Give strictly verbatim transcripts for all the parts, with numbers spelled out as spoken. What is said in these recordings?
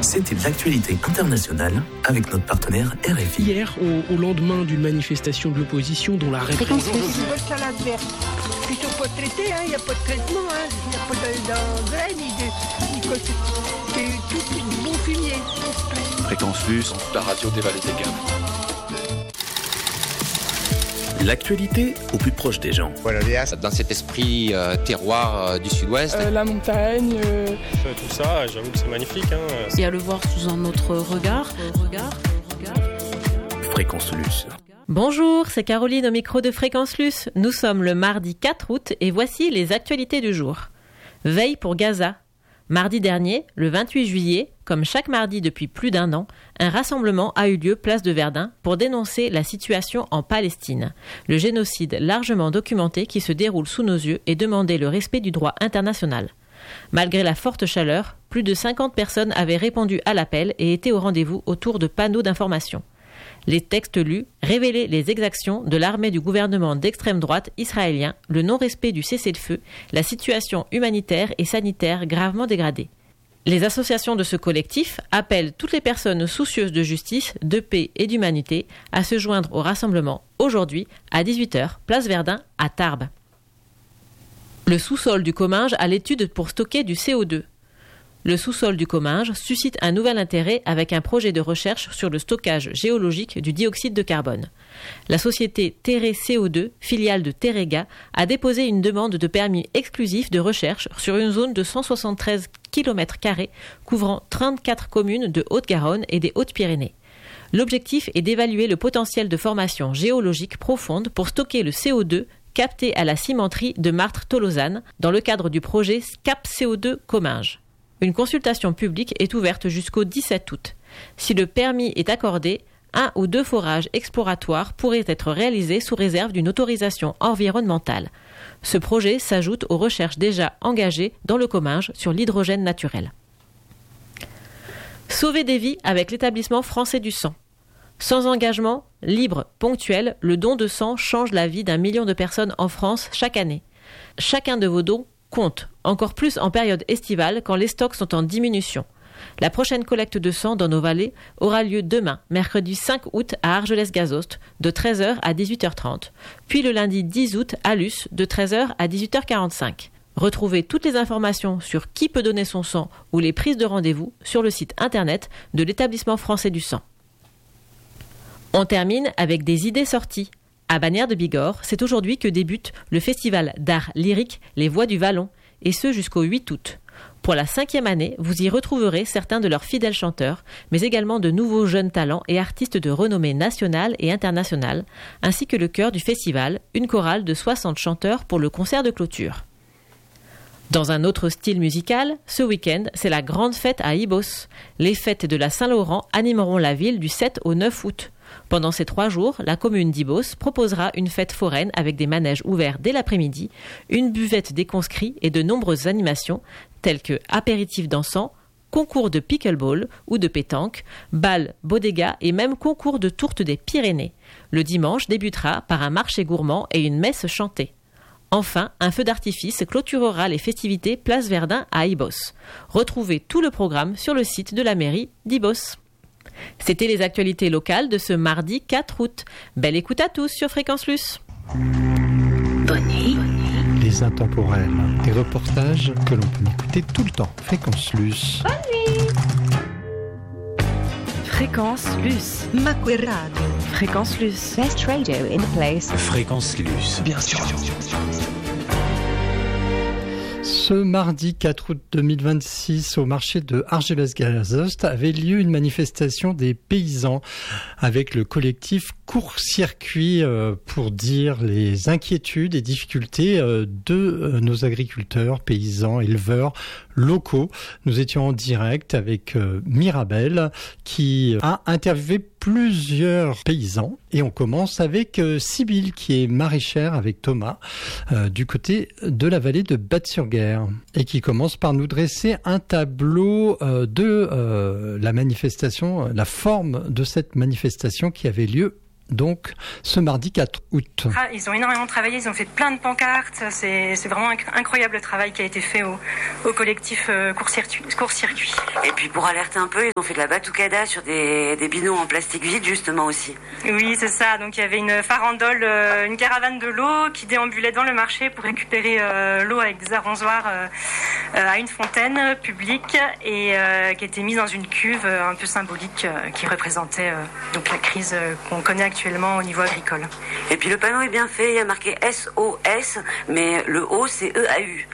C'était l'actualité internationale avec notre partenaire R F I. Hier, au, au lendemain d'une manifestation de l'opposition dont la réponse... Plutôt pas traité, il n'y a pas de traitement, il n'y a pas d'engrais ni de... C'est tout du bon fumier. Fréquence Plus, la radio des Vallées des Gammes. L'actualité au plus proche des gens. Voilà, dans cet esprit euh, terroir euh, du sud-ouest. Euh, la montagne. Euh... Tout ça, j'avoue que c'est magnifique. Hein. Et à le voir sous un autre regard. regard, regard. Fréquence Luce. Bonjour, c'est Caroline au micro de Fréquence Luce. Nous sommes le mardi quatre août et voici les actualités du jour. Veille pour Gaza. Mardi dernier, le vingt-huit juillet, comme chaque mardi depuis plus d'un an, un rassemblement a eu lieu place de Verdun pour dénoncer la situation en Palestine, le génocide largement documenté qui se déroule sous nos yeux et demander le respect du droit international. Malgré la forte chaleur, plus de cinquante personnes avaient répondu à l'appel et étaient au rendez-vous autour de panneaux d'information. Les textes lus révélaient les exactions de l'armée du gouvernement d'extrême droite israélien, le non-respect du cessez-le-feu, la situation humanitaire et sanitaire gravement dégradée. Les associations de ce collectif appellent toutes les personnes soucieuses de justice, de paix et d'humanité à se joindre au rassemblement aujourd'hui à dix-huit heures, place Verdun à Tarbes. Le sous-sol du Comminges a l'étude pour stocker du C O deux. Le sous-sol du Comminges suscite un nouvel intérêt avec un projet de recherche sur le stockage géologique du dioxyde de carbone. La société Terre C O deux, filiale de Terrega, a déposé une demande de permis exclusif de recherche sur une zone de cent soixante-treize kilomètres carrés couvrant trente-quatre communes de Haute-Garonne et des Hautes-Pyrénées. L'objectif est d'évaluer le potentiel de formation géologique profonde pour stocker le C O deux capté à la cimenterie de Martres-Tolosane dans le cadre du projet Cap C O deux Comminges. Une consultation publique est ouverte jusqu'au dix-sept août. Si le permis est accordé, un ou deux forages exploratoires pourraient être réalisés sous réserve d'une autorisation environnementale. Ce projet s'ajoute aux recherches déjà engagées dans le Comminges sur l'hydrogène naturel. Sauver des vies avec l'établissement français du sang. Sans engagement, libre, ponctuel, le don de sang change la vie d'un million de personnes en France chaque année. Chacun de vos dons compte, encore plus en période estivale quand les stocks sont en diminution. La prochaine collecte de sang dans nos vallées aura lieu demain, mercredi cinq août à Argelès-Gazost, de treize heures à dix-huit heures trente, puis le lundi dix août à Luce, de treize heures à dix-huit heures quarante-cinq. Retrouvez toutes les informations sur qui peut donner son sang ou les prises de rendez-vous sur le site internet de l'Établissement français du sang. On termine avec des idées sorties. À Bagnères de Bigorre, c'est aujourd'hui que débute le festival d'art lyrique Les Voix du Vallon, et ce jusqu'au huit août. Pour la cinquième année, vous y retrouverez certains de leurs fidèles chanteurs, mais également de nouveaux jeunes talents et artistes de renommée nationale et internationale, ainsi que le chœur du festival, une chorale de soixante chanteurs pour le concert de clôture. Dans un autre style musical, ce week-end, c'est la grande fête à Ibos. Les fêtes de la Saint-Laurent animeront la ville du sept au neuf août. Pendant ces trois jours, la commune d'Ibos proposera une fête foraine avec des manèges ouverts dès l'après-midi, une buvette des conscrits et de nombreuses animations telles que apéritifs dansants, concours de pickleball ou de pétanque, bal, bodega et même concours de tourte des Pyrénées. Le dimanche débutera par un marché gourmand et une messe chantée. Enfin, un feu d'artifice clôturera les festivités Place Verdun à Ibos. Retrouvez tout le programme sur le site de la mairie d'Ibos. C'était les actualités locales de ce mardi quatre août. Belle écoute à tous sur Fréquence Luce. Bonnie. Les intemporels, des reportages que l'on peut écouter tout le temps. Fréquence Luce. Bonne nuit. Fréquence Luce. Macquarie. Fréquence Luce. Best radio in the place. Fréquence Luce. Bien sûr. Ce mardi quatre août deux mille vingt-six, au marché de Argelès-Gazost, avait lieu une manifestation des paysans avec le collectif Court-Circuit pour dire les inquiétudes et difficultés de nos agriculteurs, paysans, éleveurs locaux. Nous étions en direct avec Mirabelle qui a interviewé plusieurs paysans et on commence avec Sybille qui est maraîchère avec Thomas euh, du côté de la vallée de Batte-sur-Guerre et qui commence par nous dresser un tableau euh, de euh, la manifestation, la forme de cette manifestation qui avait lieu donc ce mardi quatre août. Ah, ils ont énormément travaillé, ils ont fait plein de pancartes, c'est, c'est vraiment incroyable le travail qui a été fait au, au collectif euh, Court-Circuit. Court-Circuit. Et puis pour alerter un peu, ils ont fait de la batucada sur des, des bidons en plastique vide justement aussi. Oui, c'est ça, donc il y avait une farandole, euh, une caravane de l'eau qui déambulait dans le marché pour récupérer euh, l'eau avec des arrosoirs euh, euh, à une fontaine publique et euh, qui était mise dans une cuve euh, un peu symbolique euh, qui représentait euh, donc la crise euh, qu'on connaît actuellement au niveau agricole. Et puis le panneau est bien fait, il y a marqué S O S, mais le O c'est E A U.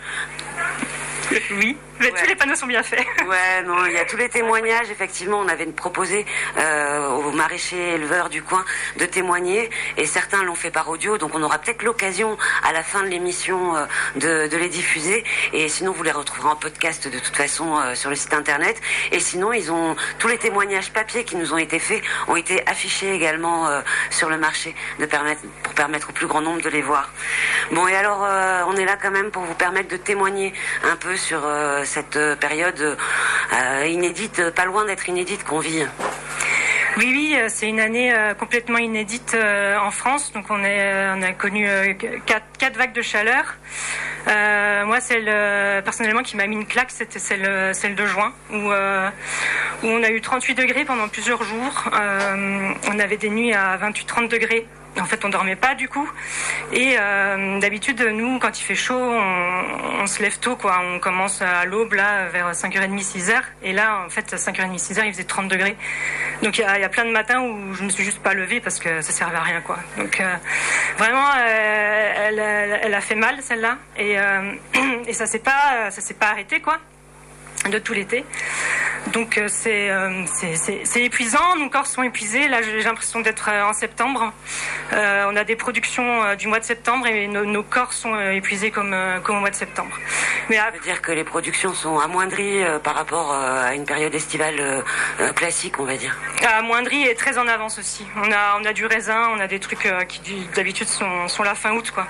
Oui, mais ouais. Tous les panneaux sont bien faits. Ouais, non, il y a tous les témoignages. Effectivement, on avait proposé euh, aux maraîchers éleveurs du coin de témoigner, et certains l'ont fait par audio. Donc, on aura peut-être l'occasion à la fin de l'émission euh, de, de les diffuser. Et sinon, vous les retrouverez en podcast de toute façon euh, sur le site internet. Et sinon, ils ont tous les témoignages papier qui nous ont été faits ont été affichés également euh, sur le marché de permettre, pour permettre au plus grand nombre de les voir. Bon, et alors, euh, on est là quand même pour vous permettre de témoigner un peu sur euh, cette période euh, inédite, pas loin d'être inédite qu'on vit. Oui, oui, c'est une année euh, complètement inédite euh, en France. Donc on, est, euh, on a connu euh, quatre, quatre vagues de chaleur. Euh, moi, celle euh, personnellement qui m'a mis une claque, c'était celle, celle de juin, où, euh, où on a eu trente-huit degrés pendant plusieurs jours. Euh, on avait des nuits à vingt-huit à trente degrés. En fait, on dormait pas du coup. Et euh, d'habitude, nous, quand il fait chaud, on, on se lève tôt, quoi. On commence à l'aube, là, vers cinq heures trente, six heures. Et là, en fait, à cinq heures trente, six heures, il faisait trente degrés. Donc, il y a, il y a plein de matins où je me suis juste pas levée parce que ça servait à rien, quoi. Donc, euh, vraiment, euh, elle, elle, elle a fait mal, celle-là. Et, euh, et ça s'est pas, ça s'est pas arrêté, quoi, de tout l'été. Donc euh, c'est, euh, c'est, c'est, c'est épuisant, nos corps sont épuisés. Là, j'ai l'impression d'être euh, en septembre. Euh, on a des productions euh, du mois de septembre et nos, nos corps sont euh, épuisés comme, euh, comme au mois de septembre. Mais ça veut dire que les productions sont amoindries euh, par rapport euh, à une période estivale euh, euh, classique, on va dire. Amoindries et très en avance aussi. On a, on a du raisin, on a des trucs euh, qui d'habitude sont, sont là fin août, quoi.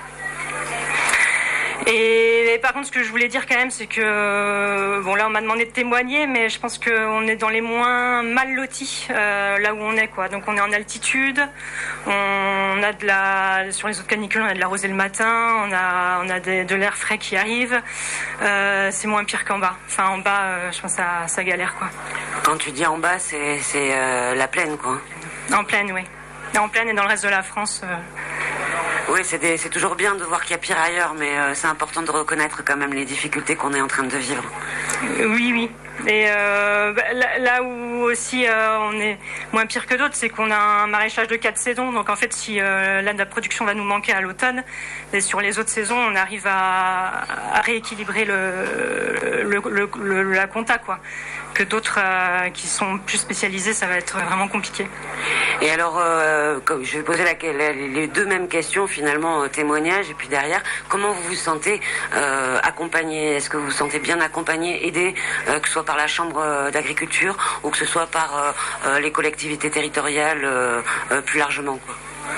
Et, et par contre, ce que je voulais dire quand même, c'est que bon, là, on m'a demandé de témoigner, mais je pense qu'on est dans les moins mal lotis euh, là où on est, quoi. Donc, on est en altitude, on a de la, sur les autres canicules, on a de la rosée le matin, on a, on a de, de l'air frais qui arrive. Euh, c'est moins pire qu'en bas. Enfin, en bas, euh, je pense que ça, ça galère, quoi. Quand tu dis en bas, c'est, c'est euh, la plaine, quoi. En plaine, oui. En plaine et dans le reste de la France. Euh... Oui, c'est, des, c'est toujours bien de voir qu'il y a pire ailleurs, mais euh, c'est important de reconnaître quand même les difficultés qu'on est en train de vivre. Oui, oui. Et euh, là, là où aussi euh, on est moins pire que d'autres, c'est qu'on a un maraîchage de quatre saisons. Donc en fait, si euh, là, la production va nous manquer à l'automne, et sur les autres saisons, on arrive à, à rééquilibrer le, le, le, le, la compta, quoi. Que d'autres euh, qui sont plus spécialisés, ça va être vraiment compliqué. Et alors, euh, je vais poser la, la, les deux mêmes questions finalement, témoignage et puis derrière, comment vous vous sentez euh, accompagné? Est-ce que vous vous sentez bien accompagné, aidé, euh, que ce soit par la Chambre d'agriculture ou que ce soit par euh, euh, les collectivités territoriales euh, euh, plus largement, quoi?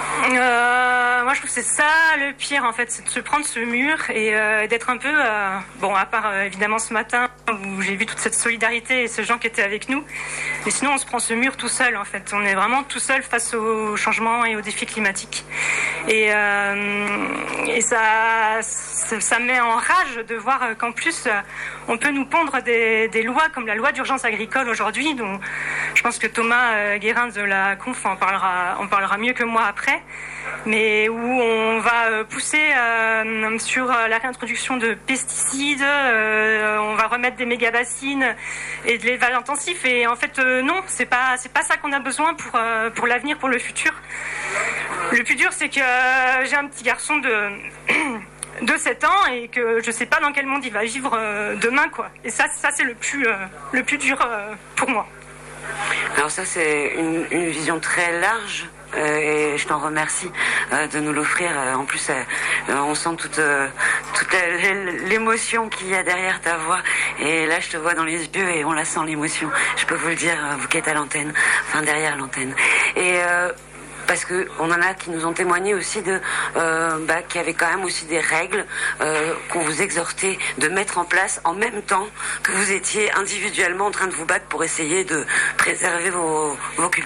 Euh, moi je trouve que c'est ça le pire en fait, c'est de se prendre ce mur et euh, d'être un peu euh, bon, à part euh, évidemment ce matin où j'ai vu toute cette solidarité et ces gens qui étaient avec nous, mais sinon on se prend ce mur tout seul en fait, on est vraiment tout seul face au changement et aux défis climatiques et, euh, et ça, ça ça met en rage de voir qu'en plus on peut nous pondre des, des lois comme la loi d'urgence agricole aujourd'hui, dont je pense que Thomas Guérin de la Conf en parlera, en parlera mieux que moi après, mais où on va pousser euh, sur la réintroduction de pesticides, euh, on va remettre des méga-bassines et de l'élevage intensif, et en fait euh, non, c'est pas, c'est pas ça qu'on a besoin pour, euh, pour l'avenir, pour le futur. Le plus dur, c'est que euh, j'ai un petit garçon de... de sept ans et que je sais pas dans quel monde il va vivre euh, demain, quoi. Et ça, ça c'est le plus, euh, le plus dur euh, pour moi. Alors ça, c'est une, une vision très large euh, et je t'en remercie euh, de nous l'offrir. Euh, en plus, euh, on sent toute, euh, toute l'émotion qu'il y a derrière ta voix. Et là, je te vois dans les yeux et on la sent, l'émotion. Je peux vous le dire, vous qui êtes à l'antenne, enfin derrière l'antenne. Et... Euh, parce que on en a qui nous ont témoigné aussi de euh, bah, qu'il y avait quand même aussi des règles euh, qu'on vous exhortait de mettre en place en même temps que vous étiez individuellement en train de vous battre pour essayer de préserver vos, vos cultures.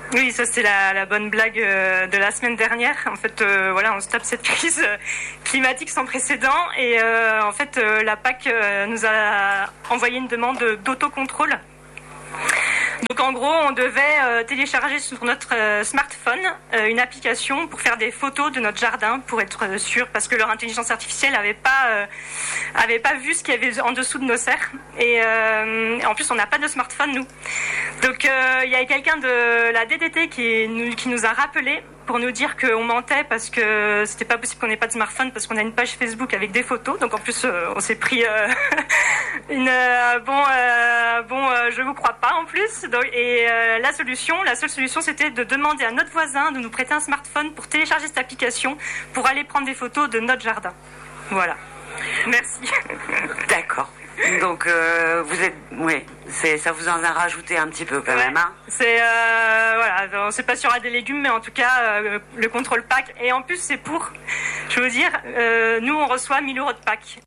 Oui, ça c'est la, la bonne blague euh, de la semaine dernière. En fait, euh, voilà, on se tape cette crise euh, climatique sans précédent et euh, en fait, euh, la P A C euh, nous a envoyé une demande d'autocontrôle. Donc en gros, on devait euh, télécharger sur notre euh, smartphone euh, une application pour faire des photos de notre jardin pour être euh, sûr, parce que leur intelligence artificielle avait pas euh, avait pas vu ce qu'il y avait en dessous de nos serres. Et euh, en plus, on n'a pas de smartphone nous. Donc euh, il y a quelqu'un de la D D T qui nous, qui nous a rappelé pour nous dire qu'on mentait parce que c'était pas possible qu'on n'ait pas de smartphone parce qu'on a une page Facebook avec des photos. Donc en plus, euh, on s'est pris euh, une euh, bon euh, bon euh, je vous crois pas en plus. Donc, et euh, la solution, la seule solution, c'était de demander à notre voisin de nous prêter un smartphone pour télécharger cette application pour aller prendre des photos de notre jardin. Voilà. Merci. D'accord. Donc euh, vous êtes, oui, c'est, ça vous en a rajouté un petit peu quand ouais, même, hein. C'est euh, voilà, on sait pas s'il y aura des légumes, mais en tout cas euh, le contrôle P A C. Et en plus c'est pour, je veux dire, euh, nous on reçoit mille euros de P A C.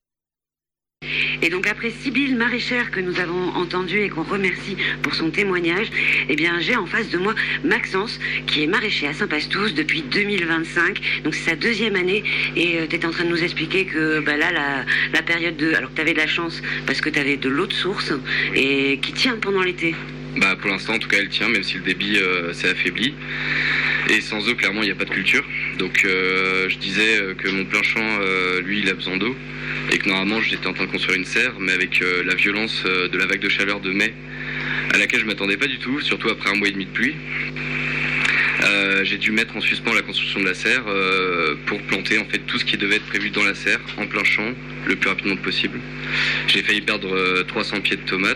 Et donc après Sybille maraîchère que nous avons entendue et qu'on remercie pour son témoignage, eh bien j'ai en face de moi Maxence qui est maraîcher à Saint-Pastouz depuis deux mille vingt-cinq, donc c'est sa deuxième année et euh, tu étais en train de nous expliquer que bah, là la, la période de... alors que tu avais de la chance parce que tu avais de l'eau de source et qui tient pendant l'été. Bah pour l'instant en tout cas elle tient même si le débit euh, s'est affaibli et sans eau clairement il n'y a pas de culture donc euh, je disais que mon plein champ euh, lui il a besoin d'eau et que normalement j'étais en train de construire une serre mais avec euh, la violence euh, de la vague de chaleur de mai à laquelle je m'attendais pas du tout surtout après un mois et demi de pluie euh, j'ai dû mettre en suspens la construction de la serre euh, pour planter en fait tout ce qui devait être prévu dans la serre en plein champ le plus rapidement possible. J'ai failli perdre euh, trois cents pieds de tomates.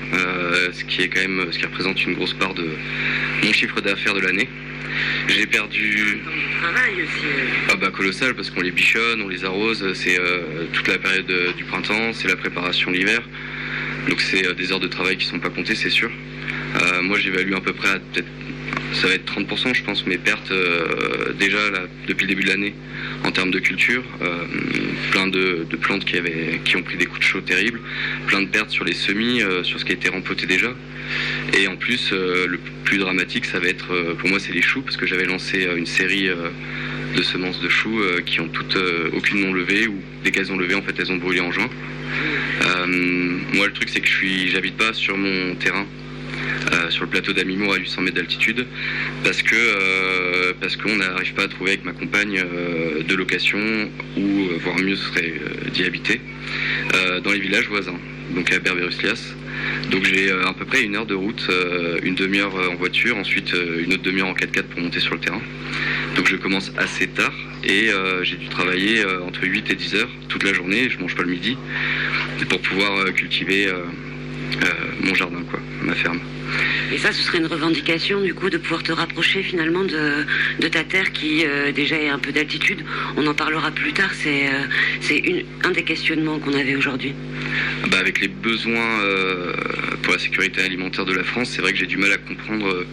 Euh, ce qui est quand même ce qui représente une grosse part de mon chiffre d'affaires de l'année. J'ai perdu travail aussi. Ah bah colossal parce qu'on les bichonne, on les arrose, c'est euh, toute la période euh, du printemps, c'est la préparation l'hiver. Donc c'est euh, des heures de travail qui sont pas comptées, c'est sûr. Euh, moi j'évalue à peu près à peut-être ça va être trente pour cent je pense mes pertes euh, déjà là, depuis le début de l'année en termes de culture, euh, plein de, de plantes qui, avaient, qui ont pris des coups de chaud terribles, plein de pertes sur les semis, euh, sur ce qui a été rempoté déjà. Et en plus, euh, le plus dramatique, ça va être, euh, pour moi, c'est les choux, parce que j'avais lancé euh, une série euh, de semences de choux euh, qui ont toutes, euh, aucune non levée, ou dès qu'elles ont levé, en fait, elles ont brûlé en juin. Euh, moi, le truc, c'est que je suis, j'habite pas sur mon terrain. Euh, sur le plateau d'Amimour à huit cents mètres d'altitude parce que euh, parce qu'on n'arrive pas à trouver avec ma compagne euh, de location ou euh, voire mieux ce serait euh, d'y habiter euh, dans les villages voisins donc à Berberuslias. Donc j'ai euh, à peu près une heure de route, euh, une demi-heure en voiture, ensuite euh, une autre demi-heure en quatre-quatre pour monter sur le terrain. Donc je commence assez tard et euh, j'ai dû travailler euh, entre huit et dix heures toute la journée, je mange pas le midi pour pouvoir euh, cultiver euh, euh, mon jardin quoi, ma ferme. Et ça, ce serait une revendication, du coup, de pouvoir te rapprocher finalement de, de ta terre qui euh, déjà est un peu d'altitude. On en parlera plus tard, c'est, euh, c'est une, un des questionnements qu'on avait aujourd'hui. Bah, avec les besoins euh, pour la sécurité alimentaire de la France, c'est vrai que j'ai du mal à comprendre euh,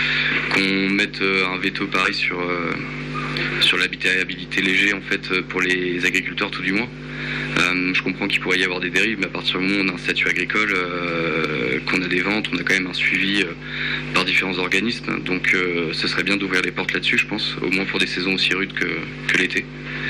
qu'on mette euh, un veto pareil sur, euh, sur l'habitabilité léger, en fait, pour les agriculteurs tout du moins. Euh, je comprends qu'il pourrait y avoir des dérives, mais à partir du moment où on a un statut agricole, euh, qu'on a des ventes, on a quand même un suivi euh, par différents organismes. Donc euh, ce serait bien d'ouvrir les portes là-dessus, je pense, au moins pour des saisons aussi rudes que, que l'été.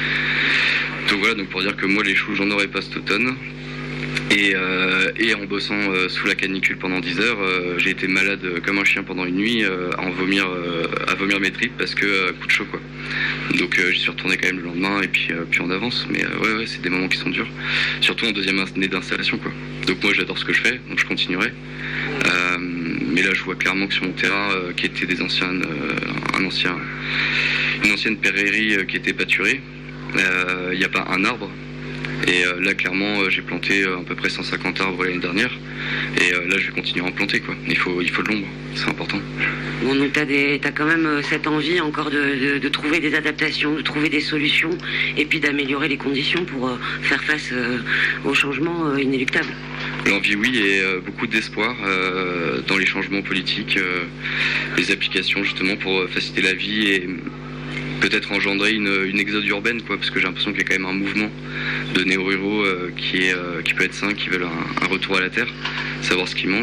Donc voilà, donc pour dire que moi les choux, j'en aurais pas cet automne. Et, euh, et en bossant euh, sous la canicule pendant dix heures, euh, j'ai été malade comme un chien pendant une nuit, euh, à en vomir, euh, à vomir mes tripes parce que euh, coup de chaud quoi. Donc euh, j'y suis retourné quand même le lendemain et puis euh, puis on avance. Mais euh, ouais ouais, c'est des moments qui sont durs, surtout en deuxième année d'installation quoi. Donc moi j'adore ce que je fais, donc je continuerai. Euh, mais là je vois clairement que sur mon terrain, euh, qui était des anciennes, euh, un ancien, une ancienne prairie euh, qui était pâturée, il euh, n'y a pas un arbre. Et euh, là, clairement, euh, j'ai planté euh, à peu près cent cinquante arbres l'année dernière. Et euh, là, je vais continuer à en planter, quoi. Il faut, il faut de l'ombre, c'est important. Bon, donc t'as des, t'as quand même euh, cette envie encore de, de, de trouver des adaptations, de trouver des solutions, et puis d'améliorer les conditions pour euh, faire face euh, aux changements euh, inéluctables. L'envie, oui, et euh, beaucoup d'espoir euh, dans les changements politiques, euh, les applications, justement, pour faciliter la vie et peut-être engendrer une, une exode urbaine, quoi, parce que j'ai l'impression qu'il y a quand même un mouvement de néo-ruraux euh, qui, est, euh, qui peut être sain, qui veulent un, un retour à la terre, savoir ce qu'ils mangent,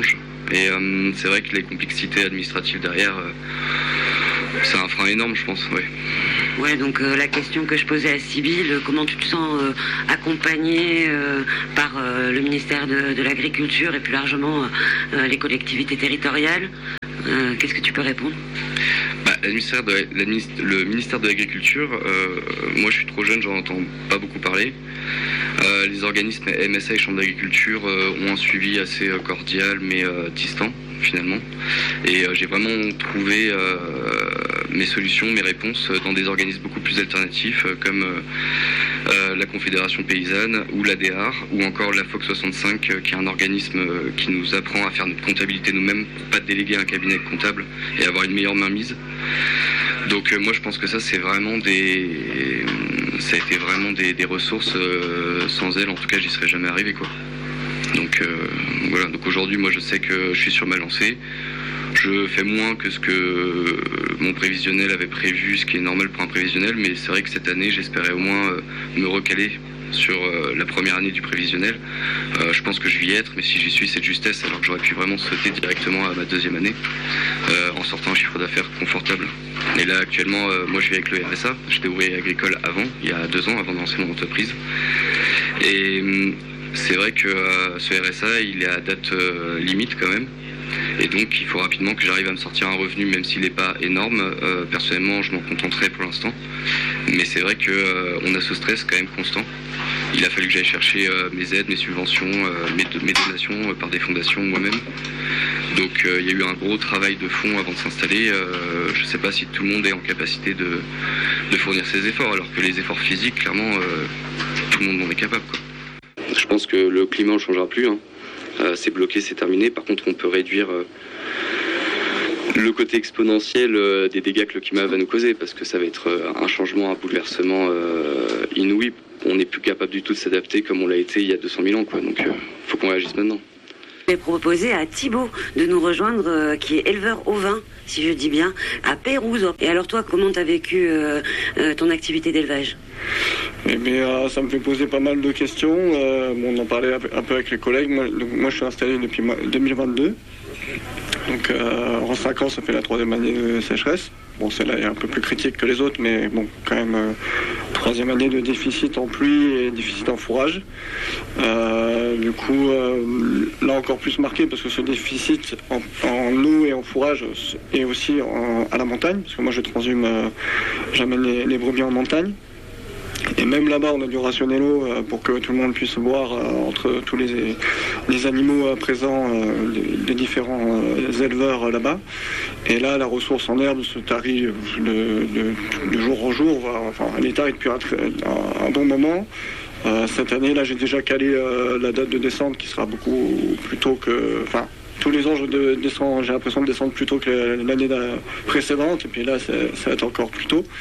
Et euh, c'est vrai que les complexités administratives derrière, euh, c'est un frein énorme, je pense. Ouais. Ouais, donc euh, la question que je posais à Sybille, comment tu te sens euh, accompagné euh, par euh, le ministère de, de l'Agriculture et plus largement euh, les collectivités territoriales, euh, qu'est-ce que tu peux répondre? Bah, l'administère de, l'administre, le ministère de l'Agriculture, euh, moi je suis trop jeune, j'en entends pas beaucoup parler. Euh, les organismes M S A et Chambre d'agriculture euh, ont un suivi assez euh, cordial mais euh, distant finalement. Et euh, j'ai vraiment trouvé euh, mes solutions, mes réponses dans des organismes beaucoup plus alternatifs euh, comme euh, euh, la Confédération Paysanne ou l'A D R ou encore la F O C soixante-cinq euh, qui est un organisme euh, qui nous apprend à faire notre comptabilité nous-mêmes pour pas déléguer un cabinet comptable et avoir une meilleure mainmise. Donc euh, moi je pense que ça c'est vraiment des ça a été vraiment des, des ressources euh, sans elles en tout cas j'y serais jamais arrivé quoi. Donc euh, voilà, donc aujourd'hui moi je sais que je suis sur ma lancée. Je fais moins que ce que mon prévisionnel avait prévu, ce qui est normal pour un prévisionnel, mais c'est vrai que cette année j'espérais au moins euh, me recaler sur euh, la première année du prévisionnel. Euh, je pense que je vais y être, mais si j'y suis c'est de justesse, alors que j'aurais pu vraiment sauter directement à ma deuxième année euh, en sortant un chiffre d'affaires confortable. Et là actuellement euh, moi je vis avec le R S A, j'étais ouvrier agricole avant, il y a deux ans avant de lancer mon entreprise. Et hum, c'est vrai que euh, ce R S A il est à date euh, limite quand même. Et donc il faut rapidement que j'arrive à me sortir un revenu même s'il n'est pas énorme. Euh, personnellement je m'en contenterai pour l'instant. Mais c'est vrai qu'on euh, a ce stress quand même constant. Il a fallu que j'aille chercher euh, mes aides, mes subventions, euh, mes, mes donations euh, par des fondations moi-même. Donc euh, il y a eu un gros travail de fond avant de s'installer. Euh, je ne sais pas si tout le monde est en capacité de, de fournir ses efforts, alors que les efforts physiques, clairement, euh, tout le monde en est capable, quoi. Je pense que le climat ne changera plus. Hein. Euh, c'est bloqué, c'est terminé. Par contre, on peut réduire euh, le côté exponentiel euh, des dégâts que le climat va nous causer, parce que ça va être euh, un changement, un bouleversement euh, inouï. On n'est plus capable du tout de s'adapter comme on l'a été il y a deux cent mille ans, quoi. Donc, il euh, faut qu'on réagisse maintenant. J'ai proposé à Thibaut de nous rejoindre, euh, qui est éleveur ovin, si je dis bien, à Pérouse. Et alors toi, comment tu as vécu euh, euh, ton activité d'élevage? Eh bien, euh, ça me fait poser pas mal de questions. Euh, bon, on en parlait un peu avec les collègues. Moi, donc, moi je suis installé depuis deux mille vingt-deux. Donc euh, en cinq ans, ça fait la troisième année de sécheresse. Bon, celle-là est un peu plus critique que les autres, mais bon, quand même, euh, troisième année de déficit en pluie et déficit en fourrage. Euh, du coup, euh, là encore plus marqué, parce que ce déficit en, en eau et en fourrage est aussi en, à la montagne, parce que moi je transhume, euh, j'amène les, les brebis en montagne. Et même là-bas, on a dû rationner l'eau euh, pour que tout le monde puisse boire euh, entre tous les, les animaux euh, présents, euh, les, les différents euh, éleveurs euh, là-bas. Et là, la ressource en herbe se tarit de, de, de jour en jour. Enfin, elle est tarie depuis un, un, un bon moment. Euh, cette année, là, j'ai déjà calé euh, la date de descente qui sera beaucoup plus tôt que... Enfin, tous les ans, je descends, j'ai l'impression de descendre plus tôt que l'année précédente. Et puis là, ça va être encore plus tôt.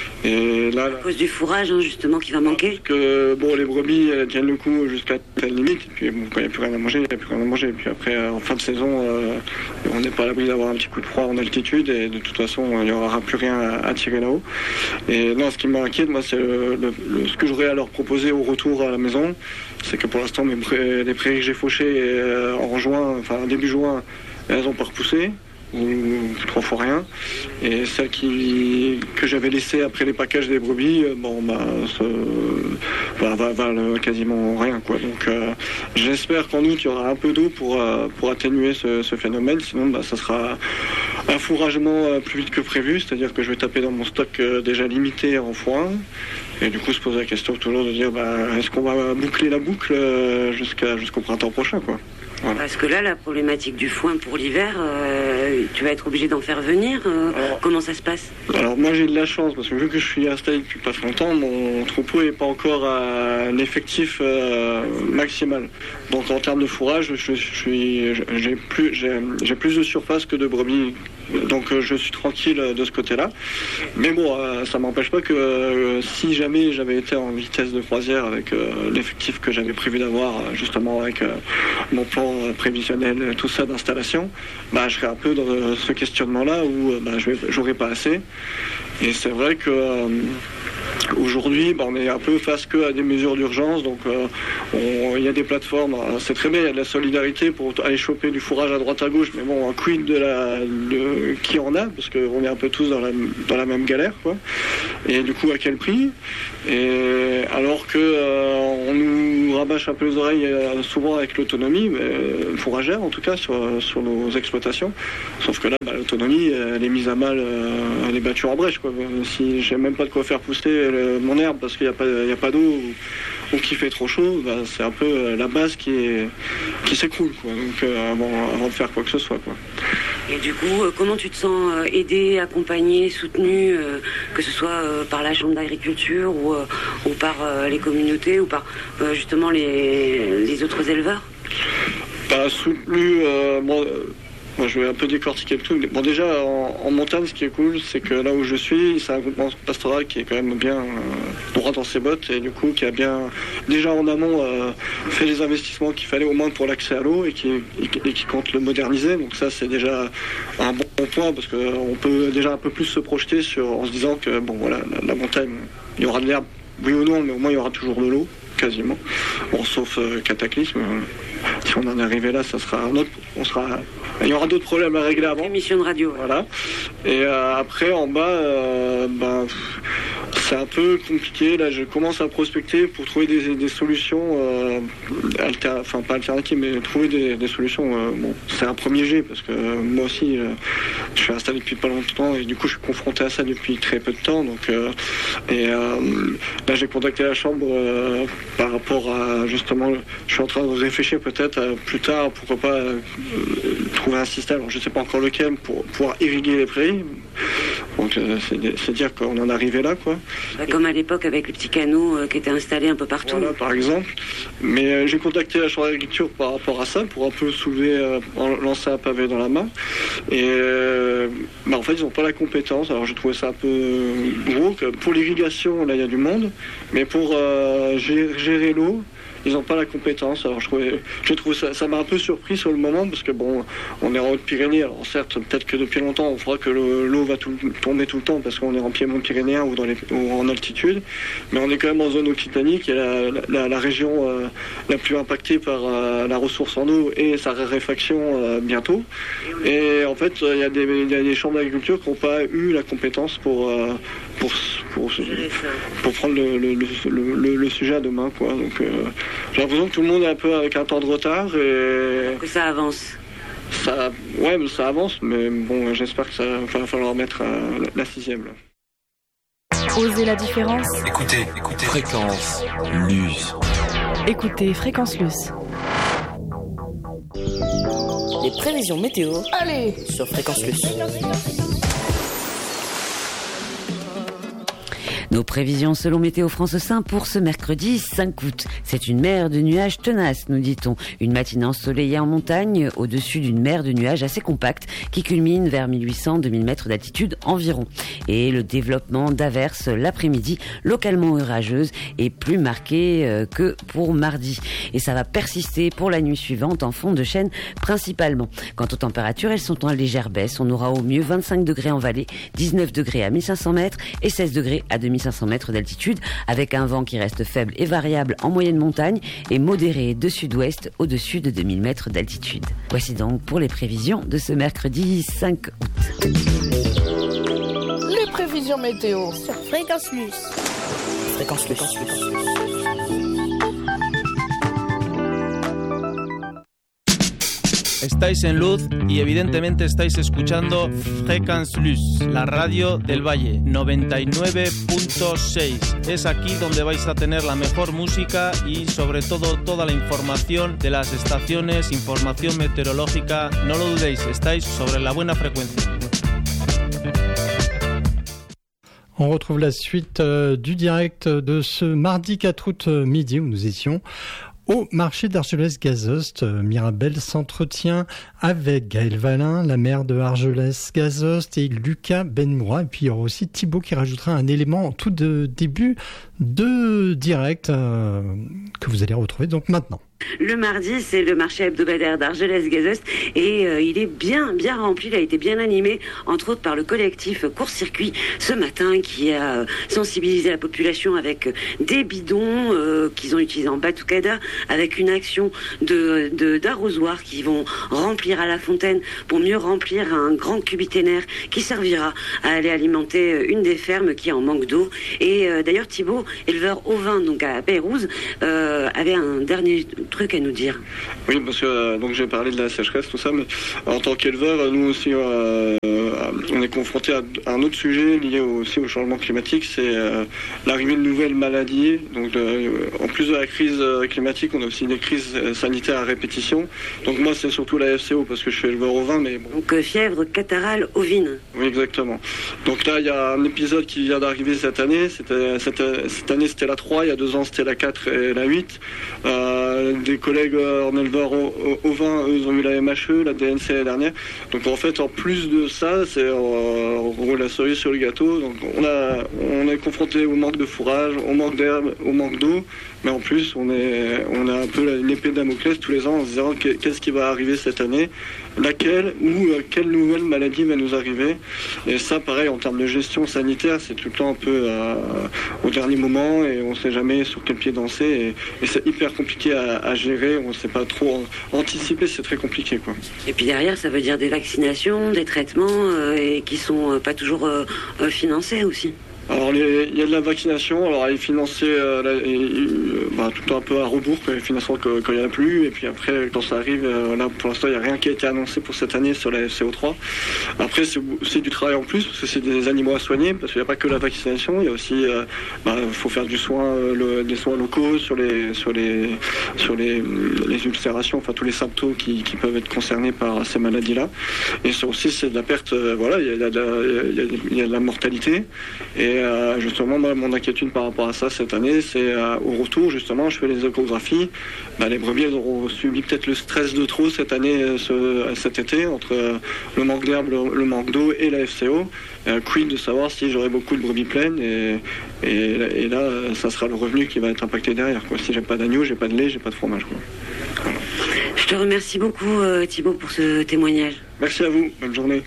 Et là, à cause du fourrage, hein, justement, qui va manquer. Parce que bon, les brebis, elles tiennent le coup jusqu'à telle limite. Et puis bon, quand il n'y a plus rien à manger, il n'y a plus rien à manger. Et puis après, euh, en fin de saison, euh, on n'est pas à l'abri d'avoir un petit coup de froid en altitude. Et de toute façon, il n'y aura plus rien à, à tirer là-haut. Et non, ce qui m'inquiète, moi, c'est le, le, le, ce que j'aurais à leur proposer au retour à la maison. C'est que pour l'instant, mes prairies, les prairies que j'ai fauchées euh, en juin, enfin début juin, elles n'ont pas repoussé. Ou trois fois rien, et celle qui que j'avais laissée après les packages des brebis, bon bah ça, bah, va, va, va quasiment rien quoi. Donc euh, j'espère qu'en août il y aura un peu d'eau pour euh, pour atténuer ce, ce phénomène, sinon bah ça sera un fourragement plus vite que prévu, c'est-à-dire que je vais taper dans mon stock euh, déjà limité en foin. Et du coup se poser la question toujours de dire bah est-ce qu'on va boucler la boucle euh, jusqu'à jusqu'au printemps prochain quoi. Voilà. Parce que là, la problématique du foin pour l'hiver, euh, tu vas être obligé d'en faire venir. Euh, alors, comment ça se passe? Alors moi j'ai de la chance, parce que vu que je suis installé depuis pas longtemps, mon troupeau n'est pas encore à l'effectif euh, maximal. Donc en termes de fourrage, je, je suis, j'ai plus, j'ai, j'ai plus de surface que de brebis. Donc euh, je suis tranquille de ce côté-là. Mais bon, euh, ça m'empêche pas que euh, si jamais j'avais été en vitesse de croisière avec euh, l'effectif que j'avais prévu d'avoir, justement avec euh, mon plan prévisionnel, tout ça d'installation, bah, je serais un peu dans ce questionnement-là où bah, je n'aurais pas assez. Et c'est vrai que euh, Aujourd'hui, bah, on est un peu face que à des mesures d'urgence, donc euh, on, il y a des plateformes, c'est très bien, il y a de la solidarité pour aller choper du fourrage à droite à gauche, mais bon, un quid de la, de, qui en a, parce qu'on est un peu tous dans la, dans la même galère, quoi. Et du coup, à quel prix? Et alors que euh, on nous rabâche un peu les oreilles euh, souvent avec l'autonomie, mais, euh, fourragère en tout cas sur, sur nos exploitations. Sauf que là, bah, l'autonomie, elle est mise à mal, euh, elle est battue en brèche, quoi. Si j'ai même pas de quoi faire pousser le, mon herbe parce qu'il n'y a pas, il y a pas d'eau ou, ou qu'il fait trop chaud, bah, c'est un peu la base qui est, qui s'écroule, quoi. Donc euh, avant, avant de faire quoi que ce soit, quoi. Et du coup, euh, comment tu te sens euh, aidé, accompagné, soutenu, euh, que ce soit euh, par la Chambre d'agriculture ou, euh, ou par euh, les communautés ou par euh, justement les, les autres éleveurs? Bah, soutenu, euh, bon, euh, moi je vais un peu décortiquer le truc. Bon, déjà en, en montagne, ce qui est cool, c'est que là où je suis, c'est un groupement pastoral qui est quand même bien euh, droit dans ses bottes et du coup qui a bien, déjà en amont, euh, fait les investissements qu'il fallait au moins pour l'accès à l'eau et qui, et, et qui compte le moderniser. Donc ça, c'est déjà un bon, bon point parce qu'on peut déjà un peu plus se projeter sur, en se disant que bon voilà, la, la montagne, il y aura de l'herbe, oui ou non, mais au moins il y aura toujours de l'eau. Quasiment. Bon, sauf euh, cataclysme. Euh, si on en est arrivé là, ça sera un autre. On sera. Il y aura d'autres problèmes à régler avant. Émission de radio. Voilà. Et euh, après, en bas, euh, ben, c'est un peu compliqué. Là, je commence à prospecter pour trouver des, des solutions, euh, alter... enfin pas alternatives, mais trouver des, des solutions. Euh, bon, c'est un premier jet parce que euh, moi aussi, euh, je suis installé depuis pas longtemps et du coup, je suis confronté à ça depuis très peu de temps. Donc, euh, et euh, là, j'ai contacté la chambre. Euh, par rapport à justement, je suis en train de réfléchir peut-être à, plus tard, pourquoi pas euh, trouver un système, alors, je ne sais pas encore lequel, pour pouvoir irriguer les prairies. Donc euh, c'est, c'est dire qu'on en est arrivé là, quoi. Bah, comme à l'époque avec les petits canaux euh, qui étaient installés un peu partout. Voilà, par exemple. Mais euh, j'ai contacté la Chambre d'agriculture par rapport à ça, pour un peu soulever, euh, lancer un pavé dans la main. Et euh, bah, en fait, ils n'ont pas la compétence. Alors j'ai trouvé ça un peu gros. Que pour l'irrigation, là, il y a du monde. Mais pour euh, gérer, gérer l'eau, ils n'ont pas la compétence. Alors je trouvais, j'ai trouvé ça, ça m'a un peu surpris sur le moment parce que bon, on est en Haute-Pyrénées. Alors certes, peut-être que depuis longtemps, on fera que le, l'eau va tout, tomber tout le temps parce qu'on est en piémont pyrénéen ou, dans les, ou en altitude. Mais on est quand même en zone Occitanie, qui est la, la, la région euh, la plus impactée par euh, la ressource en eau et sa raréfaction euh, bientôt. Et en fait, il euh, y a des, il y a des chambres d'agriculture qui n'ont pas eu la compétence pour euh, pour, pour, pour prendre le, le, le, le, le sujet à deux mains, quoi. Donc euh, j'ai l'impression que tout le monde est un peu avec un temps de retard et que ça avance. Ça, ouais, ça avance, mais bon, j'espère que ça va falloir mettre euh, la sixième. Là. Osez la différence. Écoutez, écoutez. Fréquence Luce. Écoutez Fréquence Luce. Les prévisions météo. Allez, sur Fréquence Luce. Nos prévisions selon Météo France Saint pour ce mercredi cinq août. C'est une mer de nuages tenaces, nous dit-on. Une matinée ensoleillée en montagne, au-dessus d'une mer de nuages assez compacte qui culmine vers mille huit cents à deux mille mètres d'altitude environ. Et le développement d'averses l'après-midi, localement orageuses et plus marqué que pour mardi. Et ça va persister pour la nuit suivante en fond de chaîne principalement. Quant aux températures, elles sont en légère baisse. On aura au mieux vingt-cinq degrés en vallée, dix-neuf degrés à mille cinq cents mètres et seize degrés à deux mille cinq cents mètres d'altitude, avec un vent qui reste faible et variable en moyenne montagne et modéré de sud-ouest au-dessus de deux mille mètres d'altitude. Voici donc pour les prévisions de ce mercredi cinq août. Les prévisions météo sur Fréquence Luce. Fréquence Luce. Estáis en luz y evidentemente estáis escuchando Fréquence Luce, la radio del Valle, noventa y nueve punto seis. Es aquí donde vais a tener la mejor música y sobre todo toda la información de las estaciones, información meteorológica. No lo dudéis, estáis sobre la buena frecuencia. On retrouve la suite euh, du direct de ce mardi quatre août euh, midi où nous étions au marché d'Argelès-Gazost. Mirabel s'entretient avec Gaël Valin, la maire de Argelès-Gazost, et Lucas Benmoura. Et puis il y aura aussi Thibaut qui rajoutera un élément en tout de début de direct euh, que vous allez retrouver donc maintenant. Le mardi, c'est le marché hebdomadaire d'Argelès-Gazost et euh, il est bien, bien rempli. Il a été bien animé, entre autres par le collectif Court-Circuit ce matin, qui a sensibilisé la population avec des bidons euh, qu'ils ont utilisés en batucada, avec une action de, de d'arrosoirs qui vont remplir à la fontaine pour mieux remplir un grand cubiténaire qui servira à aller alimenter une des fermes qui est en manque d'eau. Et euh, d'ailleurs, Thibaut, éleveur ovin donc à Pérouse, euh, avait un dernier truc à nous dire. Oui, parce que euh, donc j'ai parlé de la sécheresse, tout ça, mais en tant qu'éleveur, nous aussi, euh, on est confronté à un autre sujet lié aussi au changement climatique, c'est euh, l'arrivée de nouvelles maladies. Donc, de, en plus de la crise climatique, on a aussi des crises sanitaires à répétition. Donc moi, c'est surtout la F C O parce que je suis éleveur ovin, mais bon. Donc fièvre catarrhale ovine. Oui, exactement. Donc là, il y a un épisode qui vient d'arriver cette année. C'était, cette, cette année, c'était la trois. Il y a deux ans, c'était la quatre et la huit. Euh, des collègues en éleveur ovin, eux, ils ont eu la M H E, la D N C l'année dernière. Donc en fait, en plus de ça, c'est euh, en gros la cerise sur le gâteau. Donc on, a, on est confronté au manque de fourrage, au manque d'herbe, au manque d'eau. Mais en plus, on, est, on a un peu l'épée de Damoclès tous les ans en se disant qu'est-ce qui va arriver cette année, laquelle ou euh, quelle nouvelle maladie va nous arriver. Et ça, pareil, en termes de gestion sanitaire, c'est tout le temps un peu euh, au dernier moment et on ne sait jamais sur quel pied danser. Et, et c'est hyper compliqué à, à gérer, on ne sait pas trop anticiper, c'est très compliqué, quoi. Et puis derrière, ça veut dire des vaccinations, des traitements euh, et qui ne sont euh, pas toujours euh, euh, financés aussi. Alors il y a de la vaccination, alors elle est financée euh, là, et, euh, bah, tout le temps un peu à rebours, quand elle est financée quand il n'y en a plus, et puis après quand ça arrive, euh, là pour l'instant il n'y a rien qui a été annoncé pour cette année sur la F C O trois. Après c'est, c'est du travail en plus, parce que c'est des animaux à soigner, parce qu'il n'y a pas que la vaccination, il y a aussi, il euh, bah, faut faire du soin, euh, le, des soins locaux sur les sur les sur les, les ulcérations, enfin tous les symptômes qui, qui peuvent être concernés par ces maladies-là. Et ça aussi c'est de la perte, euh, voilà, il y, y, y, y a de la mortalité. Et euh, justement, moi, mon inquiétude par rapport à ça cette année, c'est euh, au retour, justement, je fais les échographies. Bah, les brebis, elles auront subi peut-être le stress de trop cette année, ce, cet été, entre euh, le manque d'herbe, le, le manque d'eau et la F C O. Euh, quid de savoir si j'aurai beaucoup de brebis pleines et, et, et là, ça sera le revenu qui va être impacté derrière, quoi. Si j'ai pas d'agneau, j'ai pas de lait, j'ai pas de fromage, quoi. Voilà. Je te remercie beaucoup, euh, Thibaut, pour ce témoignage. Merci à vous. Bonne journée.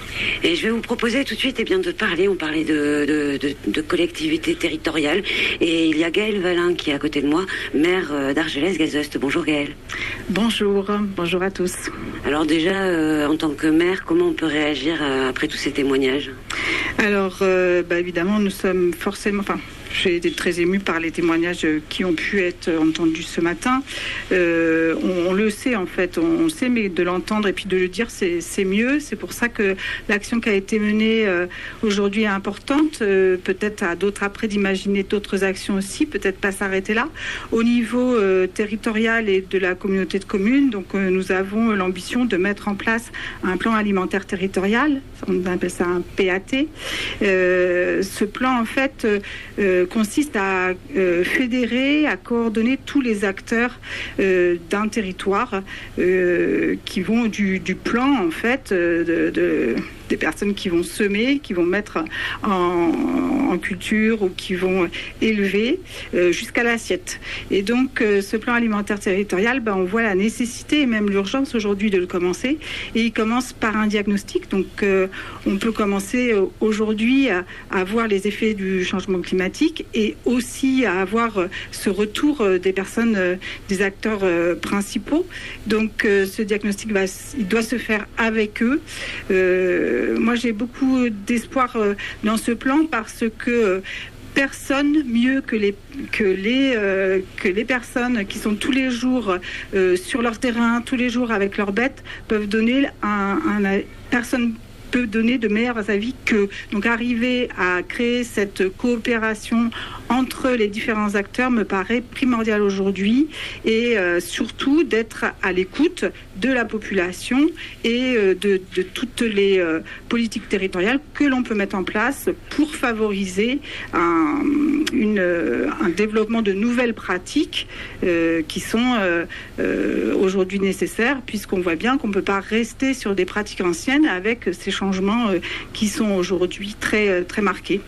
Et je vais vous proposer tout de suite eh bien, de parler, on parlait de, de, de, de collectivité territoriale, et il y a Gaëlle Valin qui est à côté de moi, maire d'Argelès-Gazost. Bonjour Gaëlle. Bonjour, bonjour à tous. Alors déjà, euh, en tant que maire, comment on peut réagir euh, après tous ces témoignages ? Alors, euh, bah, évidemment, nous sommes forcément... Enfin, j'ai été très émue par les témoignages qui ont pu être entendus ce matin. Euh, on, on le sait en fait, on, on sait, mais de l'entendre et puis de le dire, c'est, c'est mieux. C'est pour ça que l'action qui a été menée euh, aujourd'hui est importante. Euh, peut-être à d'autres après d'imaginer d'autres actions aussi, peut-être pas s'arrêter là. Au niveau euh, territorial et de la communauté de communes, donc euh, nous avons l'ambition de mettre en place un plan alimentaire territorial. On appelle ça un P A T. Euh, ce plan en fait euh, consiste à euh, fédérer, à coordonner tous les acteurs euh, d'un territoire euh, qui vont du, du plan en fait euh, de, de des personnes qui vont semer, qui vont mettre en, en culture ou qui vont élever euh, jusqu'à l'assiette. Et donc euh, ce plan alimentaire territorial, ben, on voit la nécessité et même l'urgence aujourd'hui de le commencer. Et il commence par un diagnostic. Donc euh, on peut commencer euh, aujourd'hui à, à voir les effets du changement climatique et aussi à avoir euh, ce retour euh, des personnes, euh, des acteurs euh, principaux. Donc euh, ce diagnostic, va, il doit se faire avec eux. Euh, moi, j'ai beaucoup d'espoir euh, dans ce plan parce que euh, personne mieux que les que les euh, que les personnes qui sont tous les jours euh, sur leur terrain, tous les jours avec leurs bêtes, peuvent donner un, un personne peut donner de meilleurs avis que donc arriver à créer cette coopération entre les différents acteurs me paraît primordial aujourd'hui et euh, surtout d'être à l'écoute de la population et euh, de, de toutes les euh, politiques territoriales que l'on peut mettre en place pour favoriser un, une, euh, un développement de nouvelles pratiques euh, qui sont euh, euh, aujourd'hui nécessaires puisqu'on voit bien qu'on ne peut pas rester sur des pratiques anciennes avec ces changements euh, qui sont aujourd'hui très, très marqués.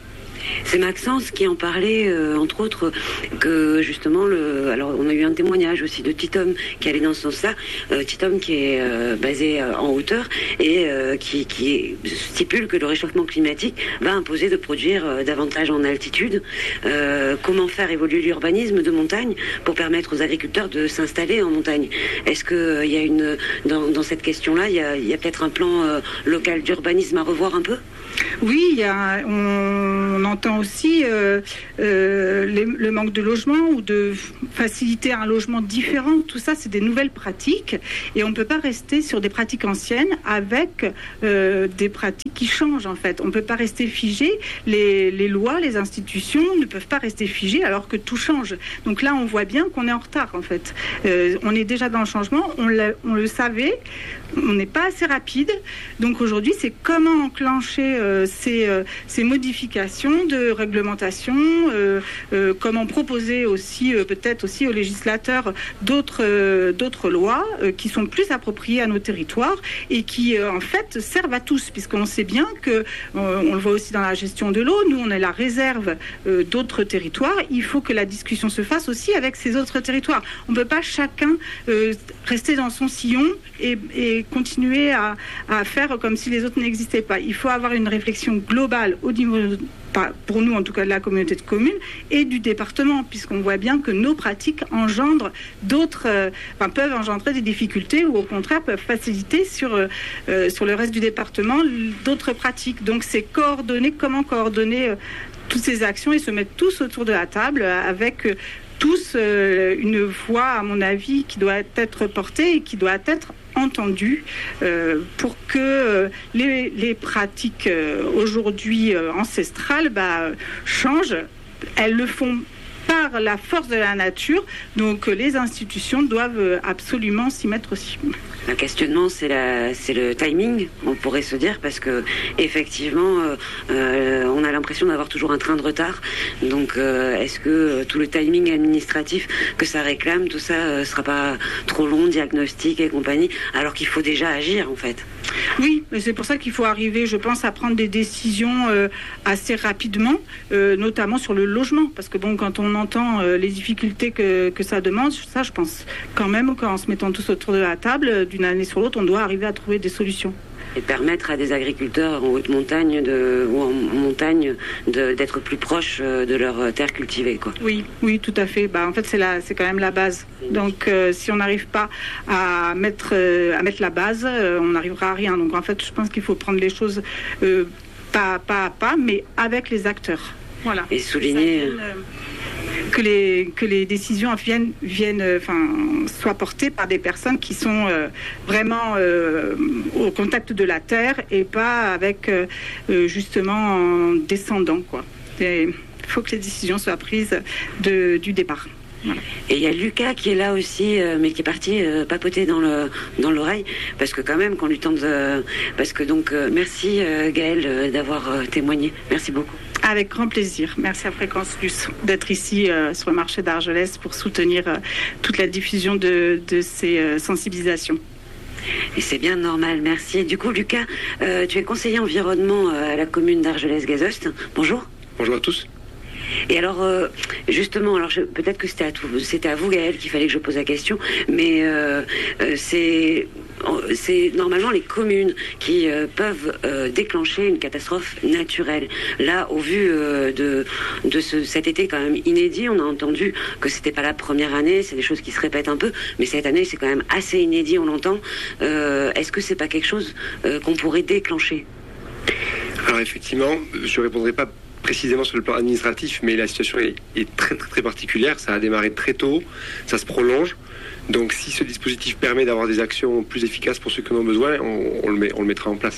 C'est Maxence qui en parlait, euh, entre autres, que justement, le, alors on a eu un témoignage aussi de Titom qui allait dans ce sens-là. Euh, Titom qui est euh, basé euh, en hauteur et euh, qui, qui stipule que le réchauffement climatique va imposer de produire euh, davantage en altitude. Euh, comment faire évoluer l'urbanisme de montagne pour permettre aux agriculteurs de s'installer en montagne? Est-ce qu'il euh, y a une, dans, dans cette question-là, il y a, y a peut-être un plan euh, local d'urbanisme à revoir un peu? Oui, il y a, on, on entend aussi euh, euh, les, le manque de logement ou de faciliter un logement différent. Tout ça, c'est des nouvelles pratiques et on ne peut pas rester sur des pratiques anciennes avec euh, des pratiques qui changent en fait. On ne peut pas rester figé. Les, les lois, les institutions ne peuvent pas rester figées alors que tout change. Donc là, on voit bien qu'on est en retard en fait. Euh, on est déjà dans le changement, on, on le savait. On n'est pas assez rapide. Donc aujourd'hui, c'est comment enclencher euh, ces, euh, ces modifications de réglementation, euh, euh, comment proposer aussi, euh, peut-être aussi aux législateurs d'autres euh, d'autres lois euh, qui sont plus appropriées à nos territoires et qui, euh, en fait, servent à tous, puisqu'on sait bien que, euh, on le voit aussi dans la gestion de l'eau, nous, on est la réserve euh, d'autres territoires. Il faut que la discussion se fasse aussi avec ces autres territoires. On ne peut pas chacun euh, rester dans son sillon et, et continuer à, à faire comme si les autres n'existaient pas. Il faut avoir une réflexion globale au niveau, pour nous en tout cas de la communauté de communes et du département, puisqu'on voit bien que nos pratiques engendrent d'autres, euh, enfin, peuvent engendrer des difficultés ou au contraire peuvent faciliter sur, euh, sur le reste du département d'autres pratiques. Donc c'est coordonner, comment coordonner euh, toutes ces actions et se mettre tous autour de la table avec euh, tous euh, une voix, à mon avis, qui doit être portée et qui doit être entendue euh, pour que euh, les, les pratiques euh, aujourd'hui euh, ancestrales bah, changent. Elles le font par la force de la nature, donc euh, les institutions doivent euh, absolument s'y mettre aussi. Un questionnement, c'est la, c'est le timing, on pourrait se dire, parce que effectivement, euh, euh, on a l'impression d'avoir toujours un train de retard. Donc, euh, est-ce que euh, tout le timing administratif que ça réclame, tout ça, euh, sera pas trop long, diagnostic et compagnie, alors qu'il faut déjà agir en fait? Oui, mais c'est pour ça qu'il faut arriver, je pense, à prendre des décisions euh, assez rapidement, euh, notamment sur le logement, parce que bon, quand on entend euh, les difficultés que, que ça demande, ça, je pense quand même qu'en se mettant tous autour de la table, d'une année sur l'autre, on doit arriver à trouver des solutions. Et permettre à des agriculteurs en haute montagne de, ou en montagne de, d'être plus proches de leurs terres cultivées, quoi. Oui, oui, tout à fait. Bah, en fait, c'est, la, c'est quand même la base. Donc, euh, si on n'arrive pas à mettre, euh, à mettre la base, euh, on n'arrivera à rien. Donc, en fait, je pense qu'il faut prendre les choses euh, pas, pas à pas, mais avec les acteurs. Voilà. Et souligner... que les, que les décisions viennent, viennent, enfin, soient portées par des personnes qui sont euh, vraiment euh, au contact de la terre et pas avec, euh, justement, en descendant, quoi. Il faut que les décisions soient prises de, du départ. Voilà. Et il y a Lucas qui est là aussi, euh, mais qui est parti euh, papoter dans le dans l'oreille, parce que quand même qu'on lui tente, euh, parce que donc euh, merci euh, Gaëlle euh, d'avoir euh, témoigné. Merci beaucoup. Avec grand plaisir. Merci à Fréquence Plus d'être ici euh, sur le marché d'Argelès pour soutenir euh, toute la diffusion de, de ces euh, sensibilisations. Et c'est bien normal, merci. Et du coup, Lucas, euh, tu es conseiller environnement euh, à la commune d'Argelès-Gazost. Bonjour. Bonjour à tous. Et alors, euh, justement, alors je, peut-être que c'était à, tout, c'était à vous, Gaëlle, qu'il fallait que je pose la question, mais euh, euh, c'est, c'est normalement les communes qui euh, peuvent euh, déclencher une catastrophe naturelle. Là, au vu euh, de, de ce, cet été quand même inédit, on a entendu que c'était pas la première année, c'est des choses qui se répètent un peu, mais cette année, c'est quand même assez inédit, on l'entend. Euh, est-ce que c'est pas quelque chose euh, qu'on pourrait déclencher? Alors effectivement, je répondrai pas précisément sur le plan administratif, mais la situation est, est très, très très particulière. Ça a démarré très tôt, ça se prolonge. Donc si ce dispositif permet d'avoir des actions plus efficaces pour ceux qui en ont besoin, on, on, le, met, on le mettra en place.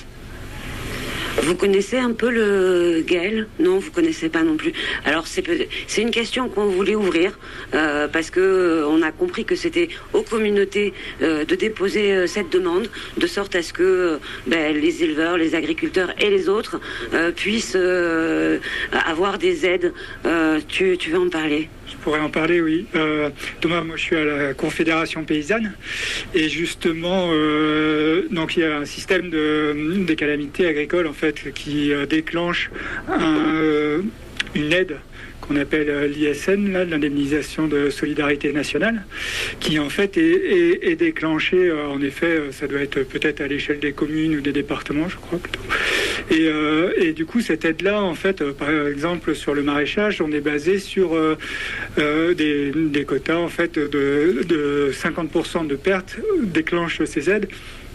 Vous connaissez un peu le Gaël? Non, vous connaissez pas non plus. Alors c'est c'est une question qu'on voulait ouvrir euh, parce que euh, on a compris que c'était aux communautés euh, de déposer euh, cette demande, de sorte à ce que euh, ben, les éleveurs, les agriculteurs et les autres euh, puissent euh, avoir des aides. Euh, tu, tu veux en parler? Je pourrais en parler, oui. Euh, Thomas, moi je suis à la Confédération Paysanne et justement, euh, donc il y a un système de, des calamités agricoles en fait qui euh, déclenche un, euh, une aide qu'on appelle l'I S N, là, l'indemnisation de solidarité nationale, qui en fait est, est, est déclenchée, en effet, ça doit être peut-être à l'échelle des communes ou des départements, je crois plutôt. Et, euh, et du coup, cette aide-là, en fait, par exemple, sur le maraîchage, on est basé sur euh, euh, des, des quotas, en fait, de, de cinquante pour cent de pertes déclenchent ces aides.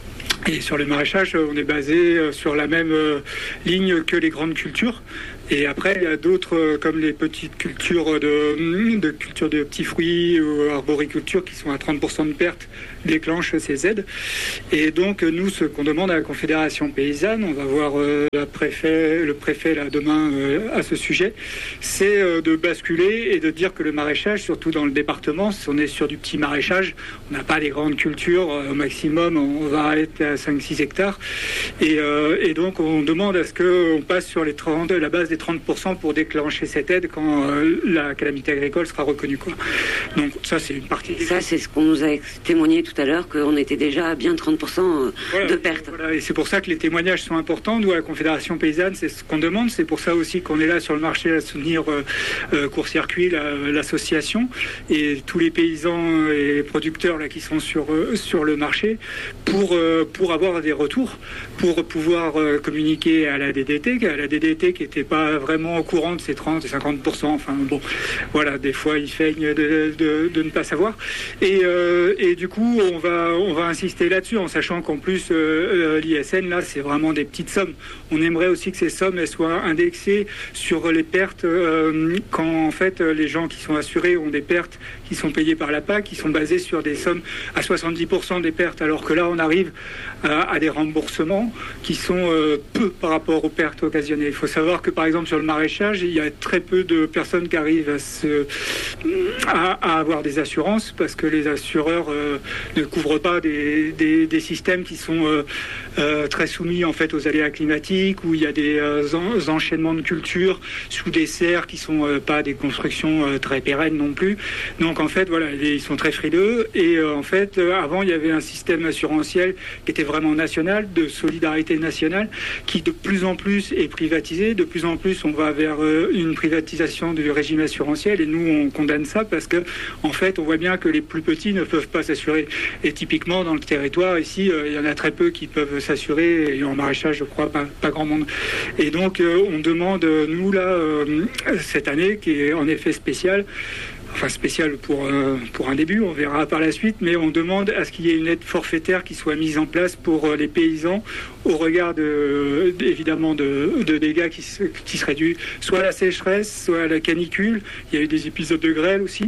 Et sur le maraîchage, on est basé sur la même ligne que les grandes cultures. Et après, il y a d'autres, comme les petites cultures de, de culture de petits fruits ou arboriculture, qui sont à trente pour cent de pertes, déclenchent ces aides. Et donc, nous, ce qu'on demande à la Confédération paysanne, on va voir euh, la préfet, le préfet là, demain euh, à ce sujet, c'est euh, de basculer et de dire que le maraîchage, surtout dans le département, si on est sur du petit maraîchage, on n'a pas les grandes cultures, euh, au maximum, on va être à cinq six hectares. Et, euh, et donc, on demande à ce qu'on passe sur les trente, la base des trente pour cent pour déclencher cette aide quand euh, la calamité agricole sera reconnue, quoi. Donc ça, c'est une partie. Ça, c'est ce qu'on nous a témoigné tout à l'heure, qu'on était déjà à bien trente pour cent voilà, de pertes. Voilà, et c'est pour ça que les témoignages sont importants. Nous, à la Confédération paysanne, c'est ce qu'on demande. C'est pour ça aussi qu'on est là sur le marché à soutenir euh, euh, Court-Circuit, la, l'association, et tous les paysans et producteurs là, qui sont sur, euh, sur le marché, pour, euh, pour avoir des retours, pour pouvoir euh, communiquer à la D D T, à la D D T qui n'était pas vraiment au courant de ces trente et cinquante pour cent. Enfin bon, voilà, des fois ils feignent de, de, de ne pas savoir. Et, euh, et du coup, on va, on va insister là-dessus, en sachant qu'en plus, euh, l'I S N, là, c'est vraiment des petites sommes. On aimerait aussi que ces sommes elles soient indexées sur les pertes euh, quand, en fait, les gens qui sont assurés ont des pertes qui sont payées par la P A C, qui sont basées sur des sommes à soixante-dix pour cent des pertes, alors que là, on arrive à, à des remboursements qui sont euh, peu par rapport aux pertes occasionnées. Il faut savoir que, par exemple, sur le maraîchage, il y a très peu de personnes qui arrivent à, se, à, à avoir des assurances, parce que les assureurs euh, ne couvrent pas des, des, des systèmes qui sont euh, euh, très soumis en fait aux aléas climatiques, où il y a des euh, en, enchaînements de cultures sous des serres qui sont euh, pas des constructions euh, très pérennes non plus. Donc en fait voilà, ils sont très frileux. Et euh, en fait euh, avant il y avait un système assurantiel qui était vraiment national, de solidarité nationale, qui de plus en plus est privatisé. De plus en plus on va vers euh, une privatisation du régime assurantiel, et nous on condamne ça parce que en fait on voit bien que les plus petits ne peuvent pas s'assurer. Et typiquement dans le territoire ici, euh, il y en a très peu qui peuvent s'assurer, et en maraîchage je crois pas, pas grand monde. Et donc euh, on demande nous là euh, cette année, qui est en effet spéciale, enfin spécial pour, euh, pour un début, on verra par la suite, mais on demande à ce qu'il y ait une aide forfaitaire qui soit mise en place pour euh, les paysans au regard de, évidemment de, de dégâts qui, qui seraient dus soit à la sécheresse, soit à la canicule. Il y a eu des épisodes de grêle aussi.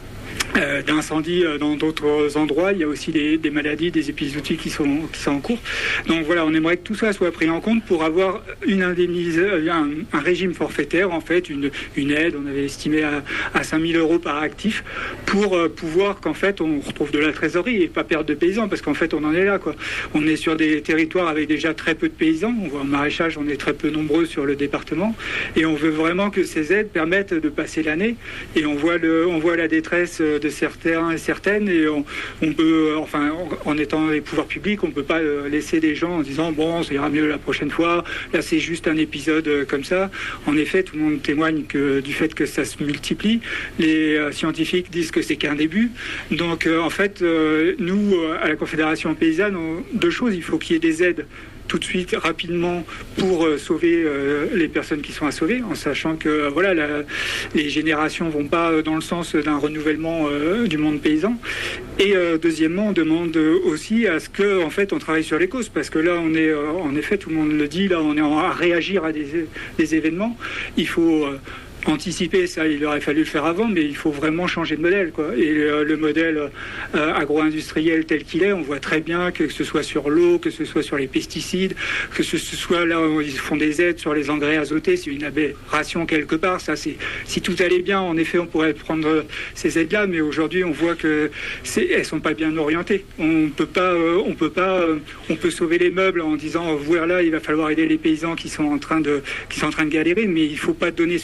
Euh, d'incendies euh, dans d'autres endroits. Il y a aussi des, des maladies, des épizooties qui sont, qui sont en cours. Donc voilà, on aimerait que tout ça soit pris en compte pour avoir une indemnisation, un, un régime forfaitaire, en fait, une, une aide, on avait estimé à, à cinq mille euros par actif, pour euh, pouvoir qu'en fait on retrouve de la trésorerie et pas perdre de paysans, parce qu'en fait on en est là, quoi. On est sur des territoires avec déjà très peu de paysans. On voit en maraîchage, on est très peu nombreux sur le département, et on veut vraiment que ces aides permettent de passer l'année. Et on voit, le, on voit la détresse de certains et certaines, et on, on peut, enfin, en étant les pouvoirs publics, on ne peut pas laisser des gens en disant bon, ça ira mieux la prochaine fois, là c'est juste un épisode comme ça. En effet, tout le monde témoigne que, du fait que ça se multiplie. Les euh, scientifiques disent que c'est qu'un début. Donc euh, en fait, euh, nous, à la Confédération paysanne, on, deux choses, il faut qu'il y ait des aides tout de suite, rapidement, pour euh, sauver euh, les personnes qui sont à sauver, en sachant que euh, voilà, la, les générations vont pas euh, dans le sens d'un renouvellement euh, du monde paysan. Et euh, deuxièmement, on demande aussi à ce que, en fait, on travaille sur les causes, parce que là, on est, euh, en effet, tout le monde le dit, là, on est en, à réagir à des, des événements. Il faut euh, anticiper, ça il aurait fallu le faire avant, mais il faut vraiment changer de modèle, quoi. Et euh, le modèle euh, agro-industriel tel qu'il est, on voit très bien que, que ce soit sur l'eau, que ce soit sur les pesticides, que ce, ce soit là où ils font des aides sur les engrais azotés, c'est une aberration quelque part. Ça, c'est, si tout allait bien, en effet, on pourrait prendre ces aides-là, mais aujourd'hui, on voit que c'est, elles sont pas bien orientées. On peut pas, euh, on peut pas, euh, on peut sauver les meubles en disant voilà, il va falloir aider les paysans qui sont en train de, qui sont en train de galérer, mais il faut pas donner ce signal-là.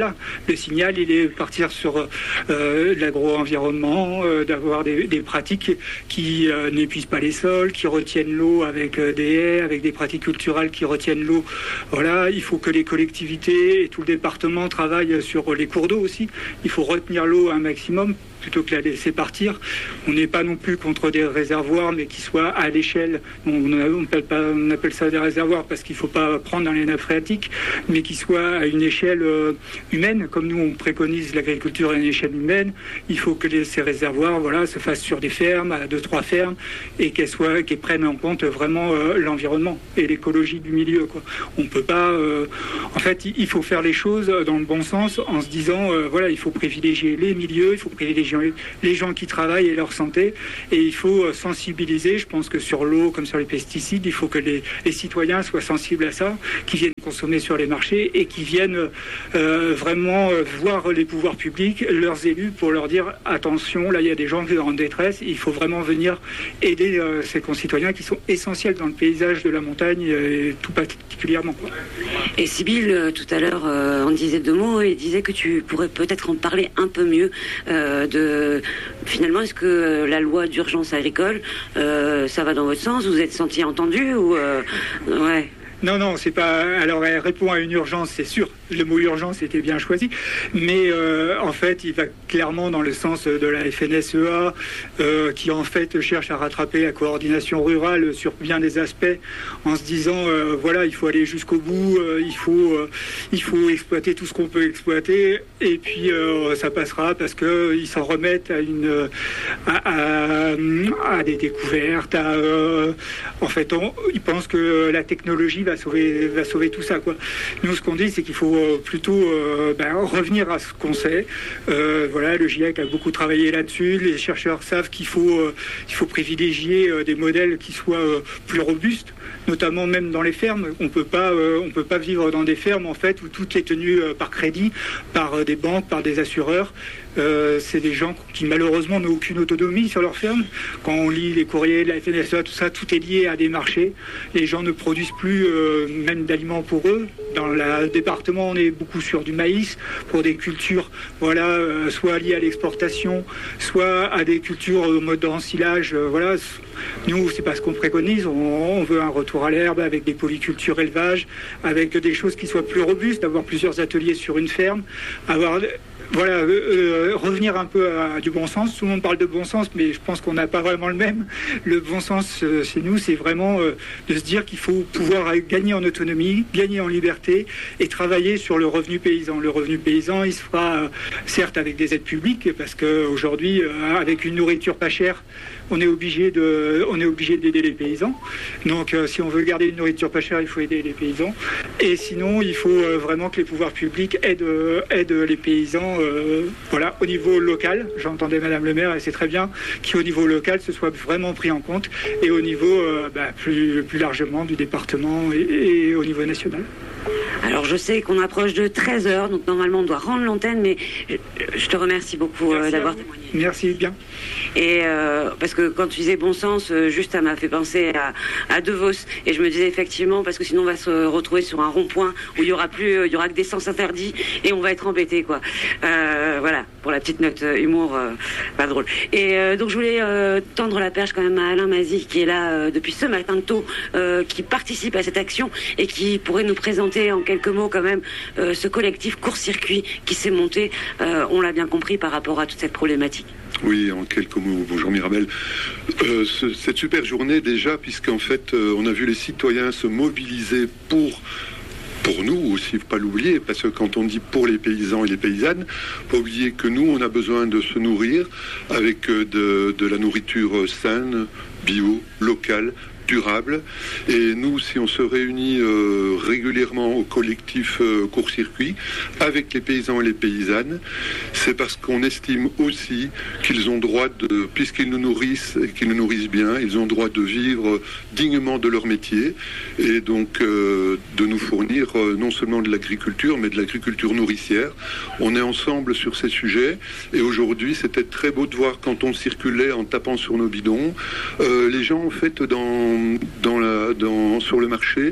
signal-là. Le signal, il est partir sur euh, l'agro-environnement, euh, d'avoir des, des pratiques qui euh, n'épuisent pas les sols, qui retiennent l'eau avec euh, des haies, avec des pratiques culturelles qui retiennent l'eau. Voilà, il faut que les collectivités et tout le département travaillent sur les cours d'eau aussi. Il faut retenir l'eau un maximum plutôt que la laisser partir. On n'est pas non plus contre des réservoirs, mais qui soient à l'échelle. On, on, appelle pas, on appelle ça des réservoirs parce qu'il ne faut pas prendre dans les nappes phréatiques, mais qui soient à une échelle euh, humaine, comme nous on préconise l'agriculture à une échelle humaine. Il faut que les, ces réservoirs, voilà, se fassent sur des fermes, à deux, trois fermes, et qu'elles soient, qu'elles prennent en compte vraiment euh, l'environnement et l'écologie du milieu, quoi. On ne peut pas. Euh, en fait, il faut faire les choses dans le bon sens, en se disant, euh, voilà, il faut privilégier les milieux, il faut privilégier les gens qui travaillent et leur santé, et il faut sensibiliser. Je pense que sur l'eau comme sur les pesticides, il faut que les, les citoyens soient sensibles à ça, qui viennent consommer sur les marchés et qui viennent euh, vraiment voir les pouvoirs publics, leurs élus, pour leur dire attention, là il y a des gens qui sont en détresse, il faut vraiment venir aider euh, ces concitoyens qui sont essentiels dans le paysage de la montagne, euh, tout particulièrement, quoi. Et Sybille, tout à l'heure, euh, on disait deux mots et disait que tu pourrais peut-être en parler un peu mieux euh, de Euh, finalement, est-ce que euh, la loi d'urgence agricole, euh, ça va dans votre sens? Vous êtes senti entendu ou euh, ouais. Non, non, c'est pas. Alors, elle répond à une urgence, c'est sûr. Le mot urgence était bien choisi, mais euh, en fait, il va clairement dans le sens de la F N S E A, euh, qui en fait cherche à rattraper la coordination rurale sur bien des aspects, en se disant euh, voilà, il faut aller jusqu'au bout, euh, il faut, euh, il faut exploiter tout ce qu'on peut exploiter, et puis euh, ça passera parce que ils s'en remettent à une, à, à, à des découvertes. À, euh, en fait, on, ils pensent que la technologie va sauver, va sauver tout ça, quoi. Nous, ce qu'on dit, c'est qu'il faut euh, plutôt euh, ben, revenir à ce qu'on sait. Euh, voilà, le GIEC a beaucoup travaillé là-dessus. Les chercheurs savent qu'il faut, euh, il faut privilégier euh, des modèles qui soient euh, plus robustes, notamment même dans les fermes. On peut pas, euh, on peut pas vivre dans des fermes en fait où tout est tenu euh, par crédit, par euh, des banques, par des assureurs. Euh, c'est des gens qui malheureusement n'ont aucune autonomie sur leur ferme. Quand on lit les courriers de la F N S E A, tout ça, tout est lié à des marchés. Les gens ne produisent plus euh, même d'aliments pour eux. Dans le département, on est beaucoup sur du maïs pour des cultures, voilà, euh, soit liées à l'exportation, soit à des cultures au mode d'ensilage. Euh, voilà. Nous, c'est pas ce qu'on préconise. On, on veut un retour à l'herbe avec des polycultures élevage, avec des choses qui soient plus robustes, avoir plusieurs ateliers sur une ferme, avoir voilà, euh, euh, revenir un peu à, à du bon sens. Tout le monde parle de bon sens, mais je pense qu'on n'a pas vraiment le même. Le bon sens, euh, chez nous, c'est vraiment euh, de se dire qu'il faut pouvoir gagner en autonomie, gagner en liberté et travailler sur le revenu paysan. Le revenu paysan, il se fera euh, certes avec des aides publiques, parce qu'aujourd'hui, euh, avec une nourriture pas chère, on est obligé de, on est obligé d'aider les paysans. Donc, euh, si on veut garder une nourriture pas chère, il faut aider les paysans. Et sinon, il faut euh, vraiment que les pouvoirs publics aident, euh, aident les paysans, euh, voilà, au niveau local. J'entendais Madame le maire, et c'est très bien qu'au niveau local, ce soit vraiment pris en compte, et au niveau euh, bah, plus, plus largement du département et, et au niveau national. Alors je sais qu'on approche de treize heures, donc normalement on doit rendre l'antenne, mais je, je te remercie beaucoup euh, d'avoir témoigné. Merci bien. Et euh, parce que quand tu disais bon sens, euh, juste ça m'a fait penser à, à De Vos, et je me disais effectivement, parce que sinon on va se retrouver sur un rond-point où il y aura plus, euh, il y aura que des sens interdits et on va être embêté, quoi. Euh, voilà, pour la petite note euh, humour, euh, pas drôle. Et euh, donc je voulais euh, tendre la perche quand même à Alain Mazy, qui est là euh, depuis ce matin tôt, euh, qui participe à cette action et qui pourrait nous présenter en quelques mots quand même euh, ce collectif court-circuit qui s'est monté, euh, on l'a bien compris, par rapport à toute cette problématique. Oui, en quelques mots. Bonjour Mirabel. Euh, ce, cette super journée déjà, puisqu'en fait euh, on a vu les citoyens se mobiliser pour pour nous aussi, faut pas l'oublier, parce que quand on dit pour les paysans et les paysannes, faut pas oublier que nous, on a besoin de se nourrir avec de, de la nourriture saine, bio, locale, durable. Et nous, si on se réunit euh, régulièrement au collectif euh, court-circuit avec les paysans et les paysannes, c'est parce qu'on estime aussi qu'ils ont droit de, puisqu'ils nous nourrissent et qu'ils nous nourrissent bien, ils ont droit de vivre dignement de leur métier, et donc euh, de nous fournir euh, non seulement de l'agriculture, mais de l'agriculture nourricière. On est ensemble sur ces sujets, et aujourd'hui, c'était très beau de voir quand on circulait en tapant sur nos bidons, euh, les gens en fait dans Dans la, dans, sur le marché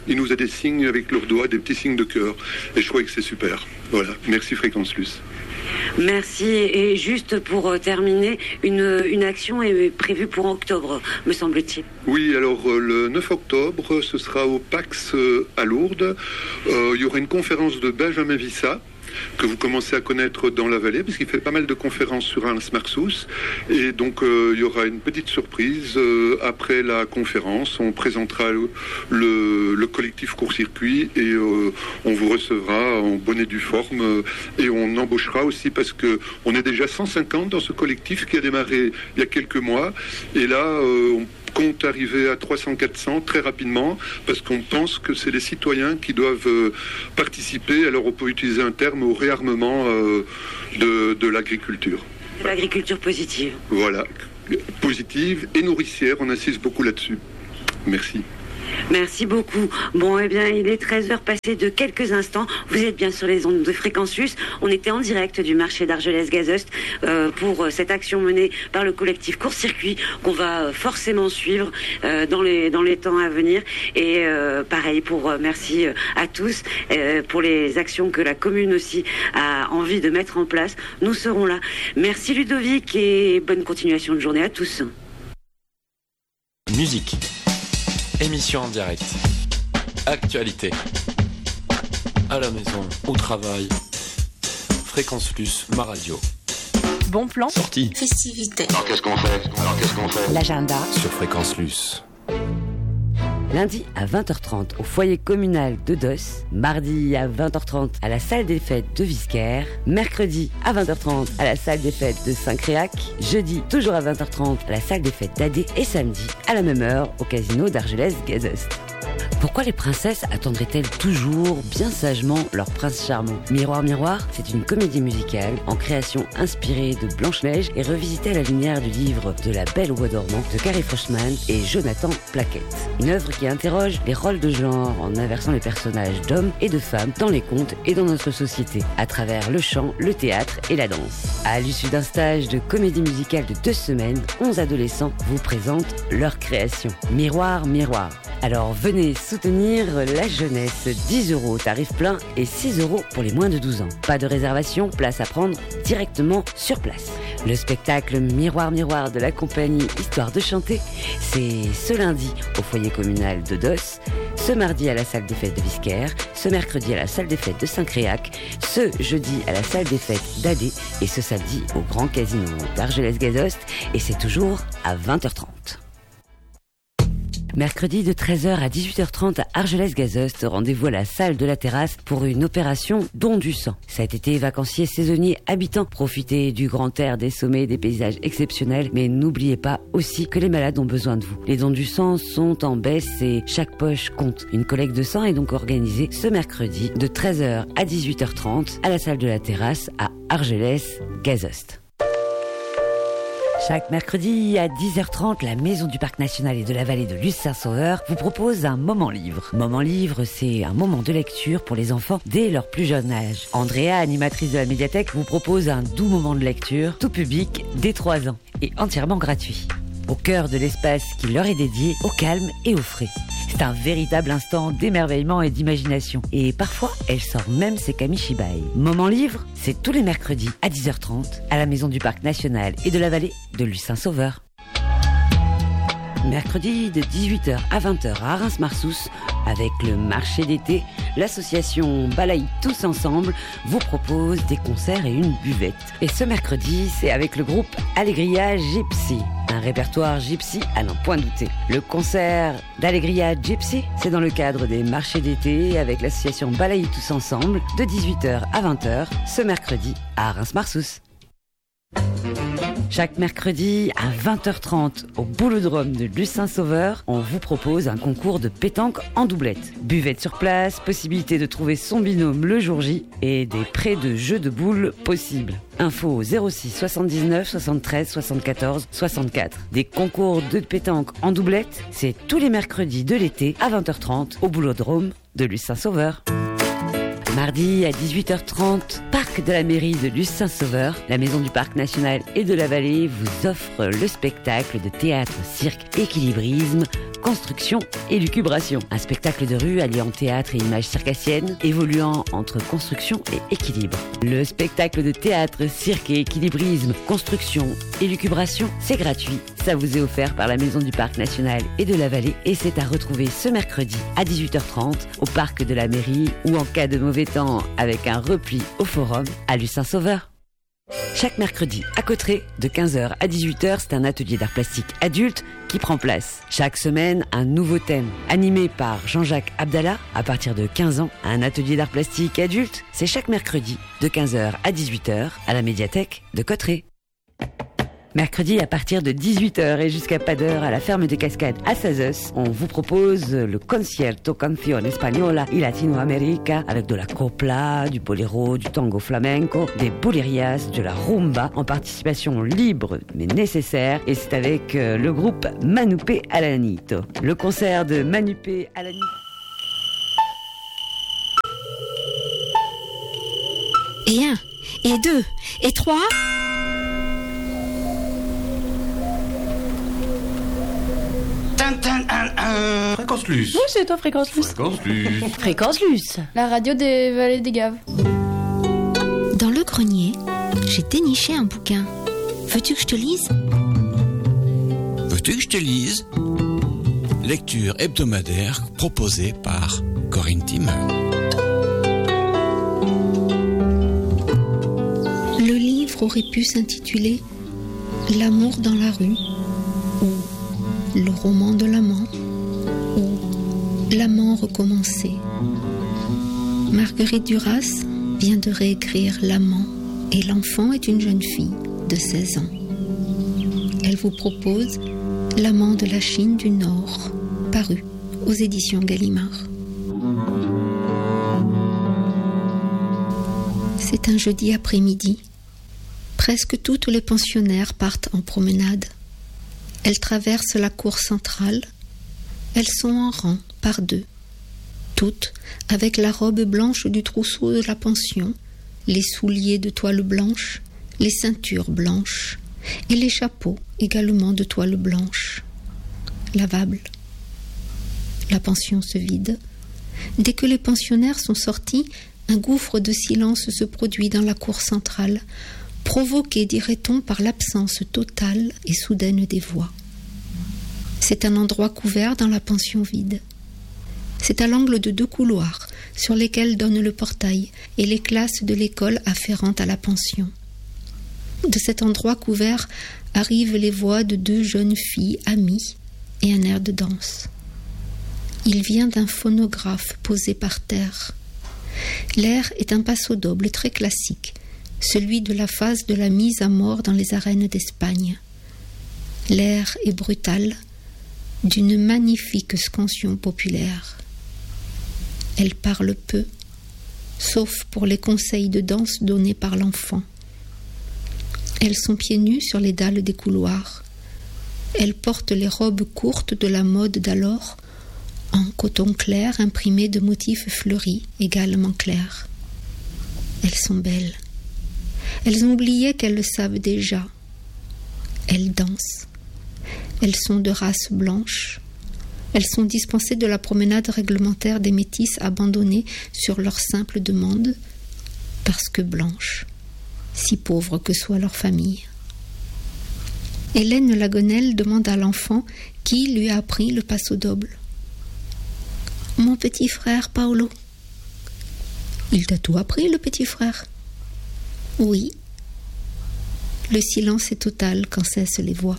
ils nous faisaient des signes avec leurs doigts, des petits signes de cœur. Et je trouvais que c'est super. Voilà, merci Fréquence Luce. Merci. Et juste pour terminer, une, une action est prévue pour octobre, me semble-t-il. Oui, alors euh, le neuf octobre, ce sera au Pax euh, à Lourdes. Euh, il y aura une conférence de Benjamin Vissa, que vous commencez à connaître dans la vallée, parce qu'il fait pas mal de conférences sur Hans Marsus. Et donc, euh, il y aura une petite surprise. Euh, après la conférence, on présentera le, le, le collectif court-circuit et euh, on vous recevra en bonne et due forme. Euh, et on embauchera aussi, parce que on est déjà cent cinquante dans ce collectif qui a démarré il y a quelques mois. Et là, euh, on compte arriver à trois cents à quatre cents très rapidement, parce qu'on pense que c'est les citoyens qui doivent euh, participer, alors on peut utiliser un terme, au réarmement euh, de, de l'agriculture. De l'agriculture positive. Voilà, positive et nourricière, on insiste beaucoup là-dessus. Merci. Merci beaucoup. Bon, eh bien, il est treize heures passées de quelques instants. Vous êtes bien sur les ondes de Fréquence Luce. On était en direct du marché d'Argelès-Gazost euh, pour cette action menée par le collectif Court-Circuit qu'on va forcément suivre euh, dans les dans les temps à venir. Et euh, pareil pour euh, merci à tous euh, pour les actions que la commune aussi a envie de mettre en place. Nous serons là. Merci Ludovic et bonne continuation de journée à tous. Musique. Émission en direct. Actualité. À la maison, au travail. Fréquence Luce, ma radio. Bon plan. Sortie. Festivité. Alors qu'est-ce qu'on fait Alors qu'est-ce qu'on fait L'agenda. Sur Fréquence Luce. Lundi à vingt heures trente au foyer communal de Doss, mardi à vingt heures trente à la salle des fêtes de Visquère, mercredi à vingt heures trente à la salle des fêtes de Saint-Créac, jeudi toujours à vingt heures trente à la salle des fêtes d'Adé et samedi à la même heure au casino d'Argelès-Gazost. Pourquoi les princesses attendraient-elles toujours bien sagement leur prince charmant ? Miroir, miroir, c'est une comédie musicale en création inspirée de Blanche-Neige et revisitée à la lumière du livre de La Belle au bois dormant de Carrie Froschmann et Jonathan Plaquette. Une œuvre qui interroge les rôles de genre en inversant les personnages d'hommes et de femmes dans les contes et dans notre société, à travers le chant, le théâtre et la danse. À l'issue d'un stage de comédie musicale de deux semaines, onze adolescents vous présentent leur création. Miroir, miroir. Alors venez soutenir la jeunesse. dix euros tarif plein et six euros pour les moins de douze ans. Pas de réservation, place à prendre directement sur place. Le spectacle Miroir Miroir de la compagnie Histoire de chanter, c'est ce lundi au foyer communal de Doss, ce mardi à la salle des fêtes de Visquère, ce mercredi à la salle des fêtes de Saint-Créac, ce jeudi à la salle des fêtes d'Adé et ce samedi au grand casino d'Argelès-Gazost, et c'est toujours à vingt heures trente. Mercredi de treize heures à dix-huit heures trente à Argelès-Gazost, rendez-vous à la salle de la terrasse pour une opération don du sang. Cet été, vacanciers, saisonniers, habitants, profitez du grand air, des sommets, des paysages exceptionnels, mais n'oubliez pas aussi que les malades ont besoin de vous. Les dons du sang sont en baisse et chaque poche compte. Une collecte de sang est donc organisée ce mercredi de treize heures à dix-huit heures trente à la salle de la terrasse à Argelès-Gazost. Chaque mercredi à dix heures trente, la Maison du Parc National et de la Vallée de Luce-Saint-Sauveur vous propose un moment livre. Moment livre, c'est un moment de lecture pour les enfants dès leur plus jeune âge. Andrea, animatrice de la médiathèque, vous propose un doux moment de lecture, tout public, dès trois ans, et entièrement gratuit. Au cœur de l'espace qui leur est dédié, au calme et au frais. C'est un véritable instant d'émerveillement et d'imagination. Et parfois, elle sort même ses kamishibai. Moment livre, c'est tous les mercredis à dix heures trente à la Maison du Parc National et de la Vallée de Luce-Saint-Sauveur. Mercredi de dix-huit heures à vingt heures à Reims-Marsous, avec le marché d'été, l'association Balaye Tous Ensemble vous propose des concerts et une buvette. Et ce mercredi, c'est avec le groupe Allegria Gypsy. Un répertoire gypsy à n'en point douter. Le concert d'Allegria Gypsy, c'est dans le cadre des marchés d'été avec l'association Balaye Tous Ensemble de dix-huit heures à vingt heures ce mercredi à Reims-Marsous. Chaque mercredi à vingt heures trente au Boulodrome de Luce-Saint-Sauveur, on vous propose un concours de pétanque en doublette. Buvette sur place, possibilité de trouver son binôme le jour J et des prêts de jeux de boules possibles. Info au zéro six soixante-dix-neuf soixante-treize soixante-quatorze soixante-quatre. Des concours de pétanque en doublette, c'est tous les mercredis de l'été à vingt heures trente au Boulodrome de Luce-Saint-Sauveur. Mardi à dix-huit heures trente, parc de la mairie de Luce-Saint-Sauveur, la maison du parc national et de la vallée vous offre le spectacle de théâtre, cirque, équilibrisme, construction et lucubration. Un spectacle de rue alliant théâtre et images circassiennes, évoluant entre construction et équilibre. Le spectacle de théâtre, cirque et équilibrisme, construction et lucubration, c'est gratuit. Ça vous est offert par la maison du parc national et de la vallée et c'est à retrouver ce mercredi à dix-huit heures trente au parc de la mairie ou en cas de mauvais temps avec un repli au forum à Luce-Saint-Sauveur. Chaque mercredi à Cauterets, de quinze heures à dix-huit heures, c'est un atelier d'art plastique adulte qui prend place. Chaque semaine, un nouveau thème. Animé par Jean-Jacques Abdallah, à partir de quinze ans, un atelier d'art plastique adulte, c'est chaque mercredi, de quinze heures à dix-huit heures, à la médiathèque de Cauterets. Mercredi, à partir de dix-huit heures et jusqu'à pas d'heure, à la ferme des Cascades à Sazes, on vous propose le Concierto Canción Española y Latinoamérica avec de la copla, du boléro, du tango flamenco, des bolerias, de la rumba en participation libre mais nécessaire et c'est avec euh, le groupe Manupé Alanito. Le concert de Manupé Alanito. Et un, et deux, et trois... Fréquence Luce. Oui, c'est toi, Fréquence Luce. Fréquence Luce. Fréquence Luce. La radio des vallées des Gaves. Dans le grenier, j'ai déniché un bouquin. Veux-tu que je te lise ? Veux-tu que je te lise ? Lecture hebdomadaire proposée par Corinne Timmer. Le livre aurait pu s'intituler L'amour dans la rue ou Le roman de l'amant ou L'amant recommencé. Marguerite Duras vient de réécrire L'amant et l'enfant est une jeune fille de seize ans. Elle vous propose L'amant de la Chine du Nord, paru aux éditions Gallimard. C'est un jeudi après-midi. Presque toutes les pensionnaires partent en promenade. Elles traversent la cour centrale. Elles sont en rang, par deux. Toutes avec la robe blanche du trousseau de la pension, les souliers de toile blanche, les ceintures blanches et les chapeaux également de toile blanche. Lavables. La pension se vide. Dès que les pensionnaires sont sortis, un gouffre de silence se produit dans la cour centrale, provoqué, dirait-on, par l'absence totale et soudaine des voix. C'est un endroit couvert dans la pension vide. C'est à l'angle de deux couloirs sur lesquels donne le portail et les classes de l'école afférentes à la pension. De cet endroit couvert arrivent les voix de deux jeunes filles amies et un air de danse. Il vient d'un phonographe posé par terre. L'air est un passo doble très classique, celui de la phase de la mise à mort dans les arènes d'Espagne. L'air est brutal, d'une magnifique scansion populaire. Elle parle peu, sauf pour les conseils de danse donnés par l'enfant. Elles sont pieds nus sur les dalles des couloirs. Elles portent les robes courtes de la mode d'alors, en coton clair imprimé de motifs fleuris également clairs. Elles sont belles. Elles ont oublié qu'elles le savent déjà. Elles dansent. Elles sont de race blanche. Elles sont dispensées de la promenade réglementaire des métisses abandonnées sur leur simple demande, parce que blanches, si pauvres que soit leur famille. Hélène Lagonelle demande à l'enfant qui lui a appris le passo doble. « Mon petit frère Paolo. »« Il t'a tout appris, le petit frère ?»« Oui. » Le silence est total quand cessent les voix.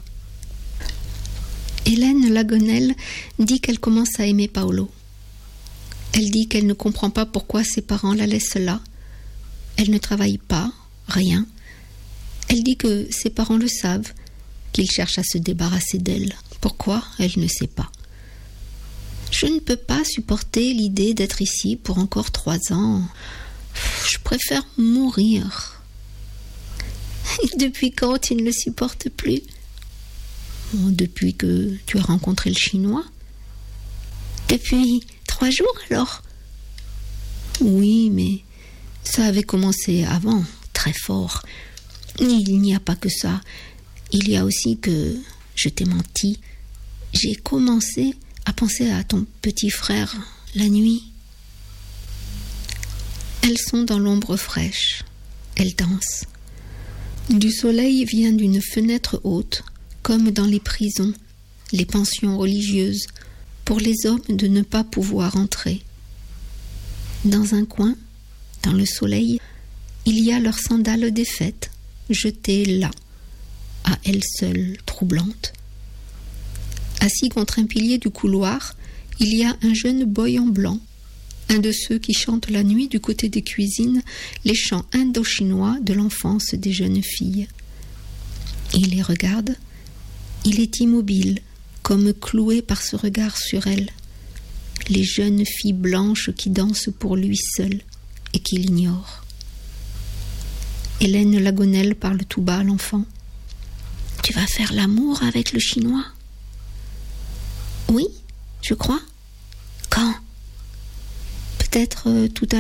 Hélène Lagonelle dit qu'elle commence à aimer Paolo. Elle dit qu'elle ne comprend pas pourquoi ses parents la laissent là. Elle ne travaille pas, rien. Elle dit que ses parents le savent, qu'ils cherchent à se débarrasser d'elle. Pourquoi ? Elle ne sait pas. Je ne peux pas supporter l'idée d'être ici pour encore trois ans. Je préfère mourir. Et depuis quand tu ne le supportes plus ? Depuis que tu as rencontré le Chinois ? Depuis trois jours alors ? Oui, mais ça avait commencé avant, très fort. Il n'y a pas que ça. Il y a aussi que je t'ai menti. J'ai commencé à penser à ton petit frère la nuit. Elles sont dans l'ombre fraîche. Elles dansent. Du soleil vient d'une fenêtre haute, comme dans les prisons, les pensions religieuses, pour les hommes de ne pas pouvoir entrer. Dans un coin, dans le soleil, il y a leurs sandales défaites, jetées là, à elles seules, troublantes. Assis contre un pilier du couloir, il y a un jeune boy en blanc, un de ceux qui chantent la nuit du côté des cuisines les chants indo-chinois de l'enfance des jeunes filles. Il les regarde, il est immobile, comme cloué par ce regard sur elle. Les jeunes filles blanches qui dansent pour lui seul et qui l'ignorent. Hélène Lagonelle parle tout bas à l'enfant. « Tu vas faire l'amour avec le Chinois ?»« Oui, je crois. »« Quand ?»« Peut-être euh, tout à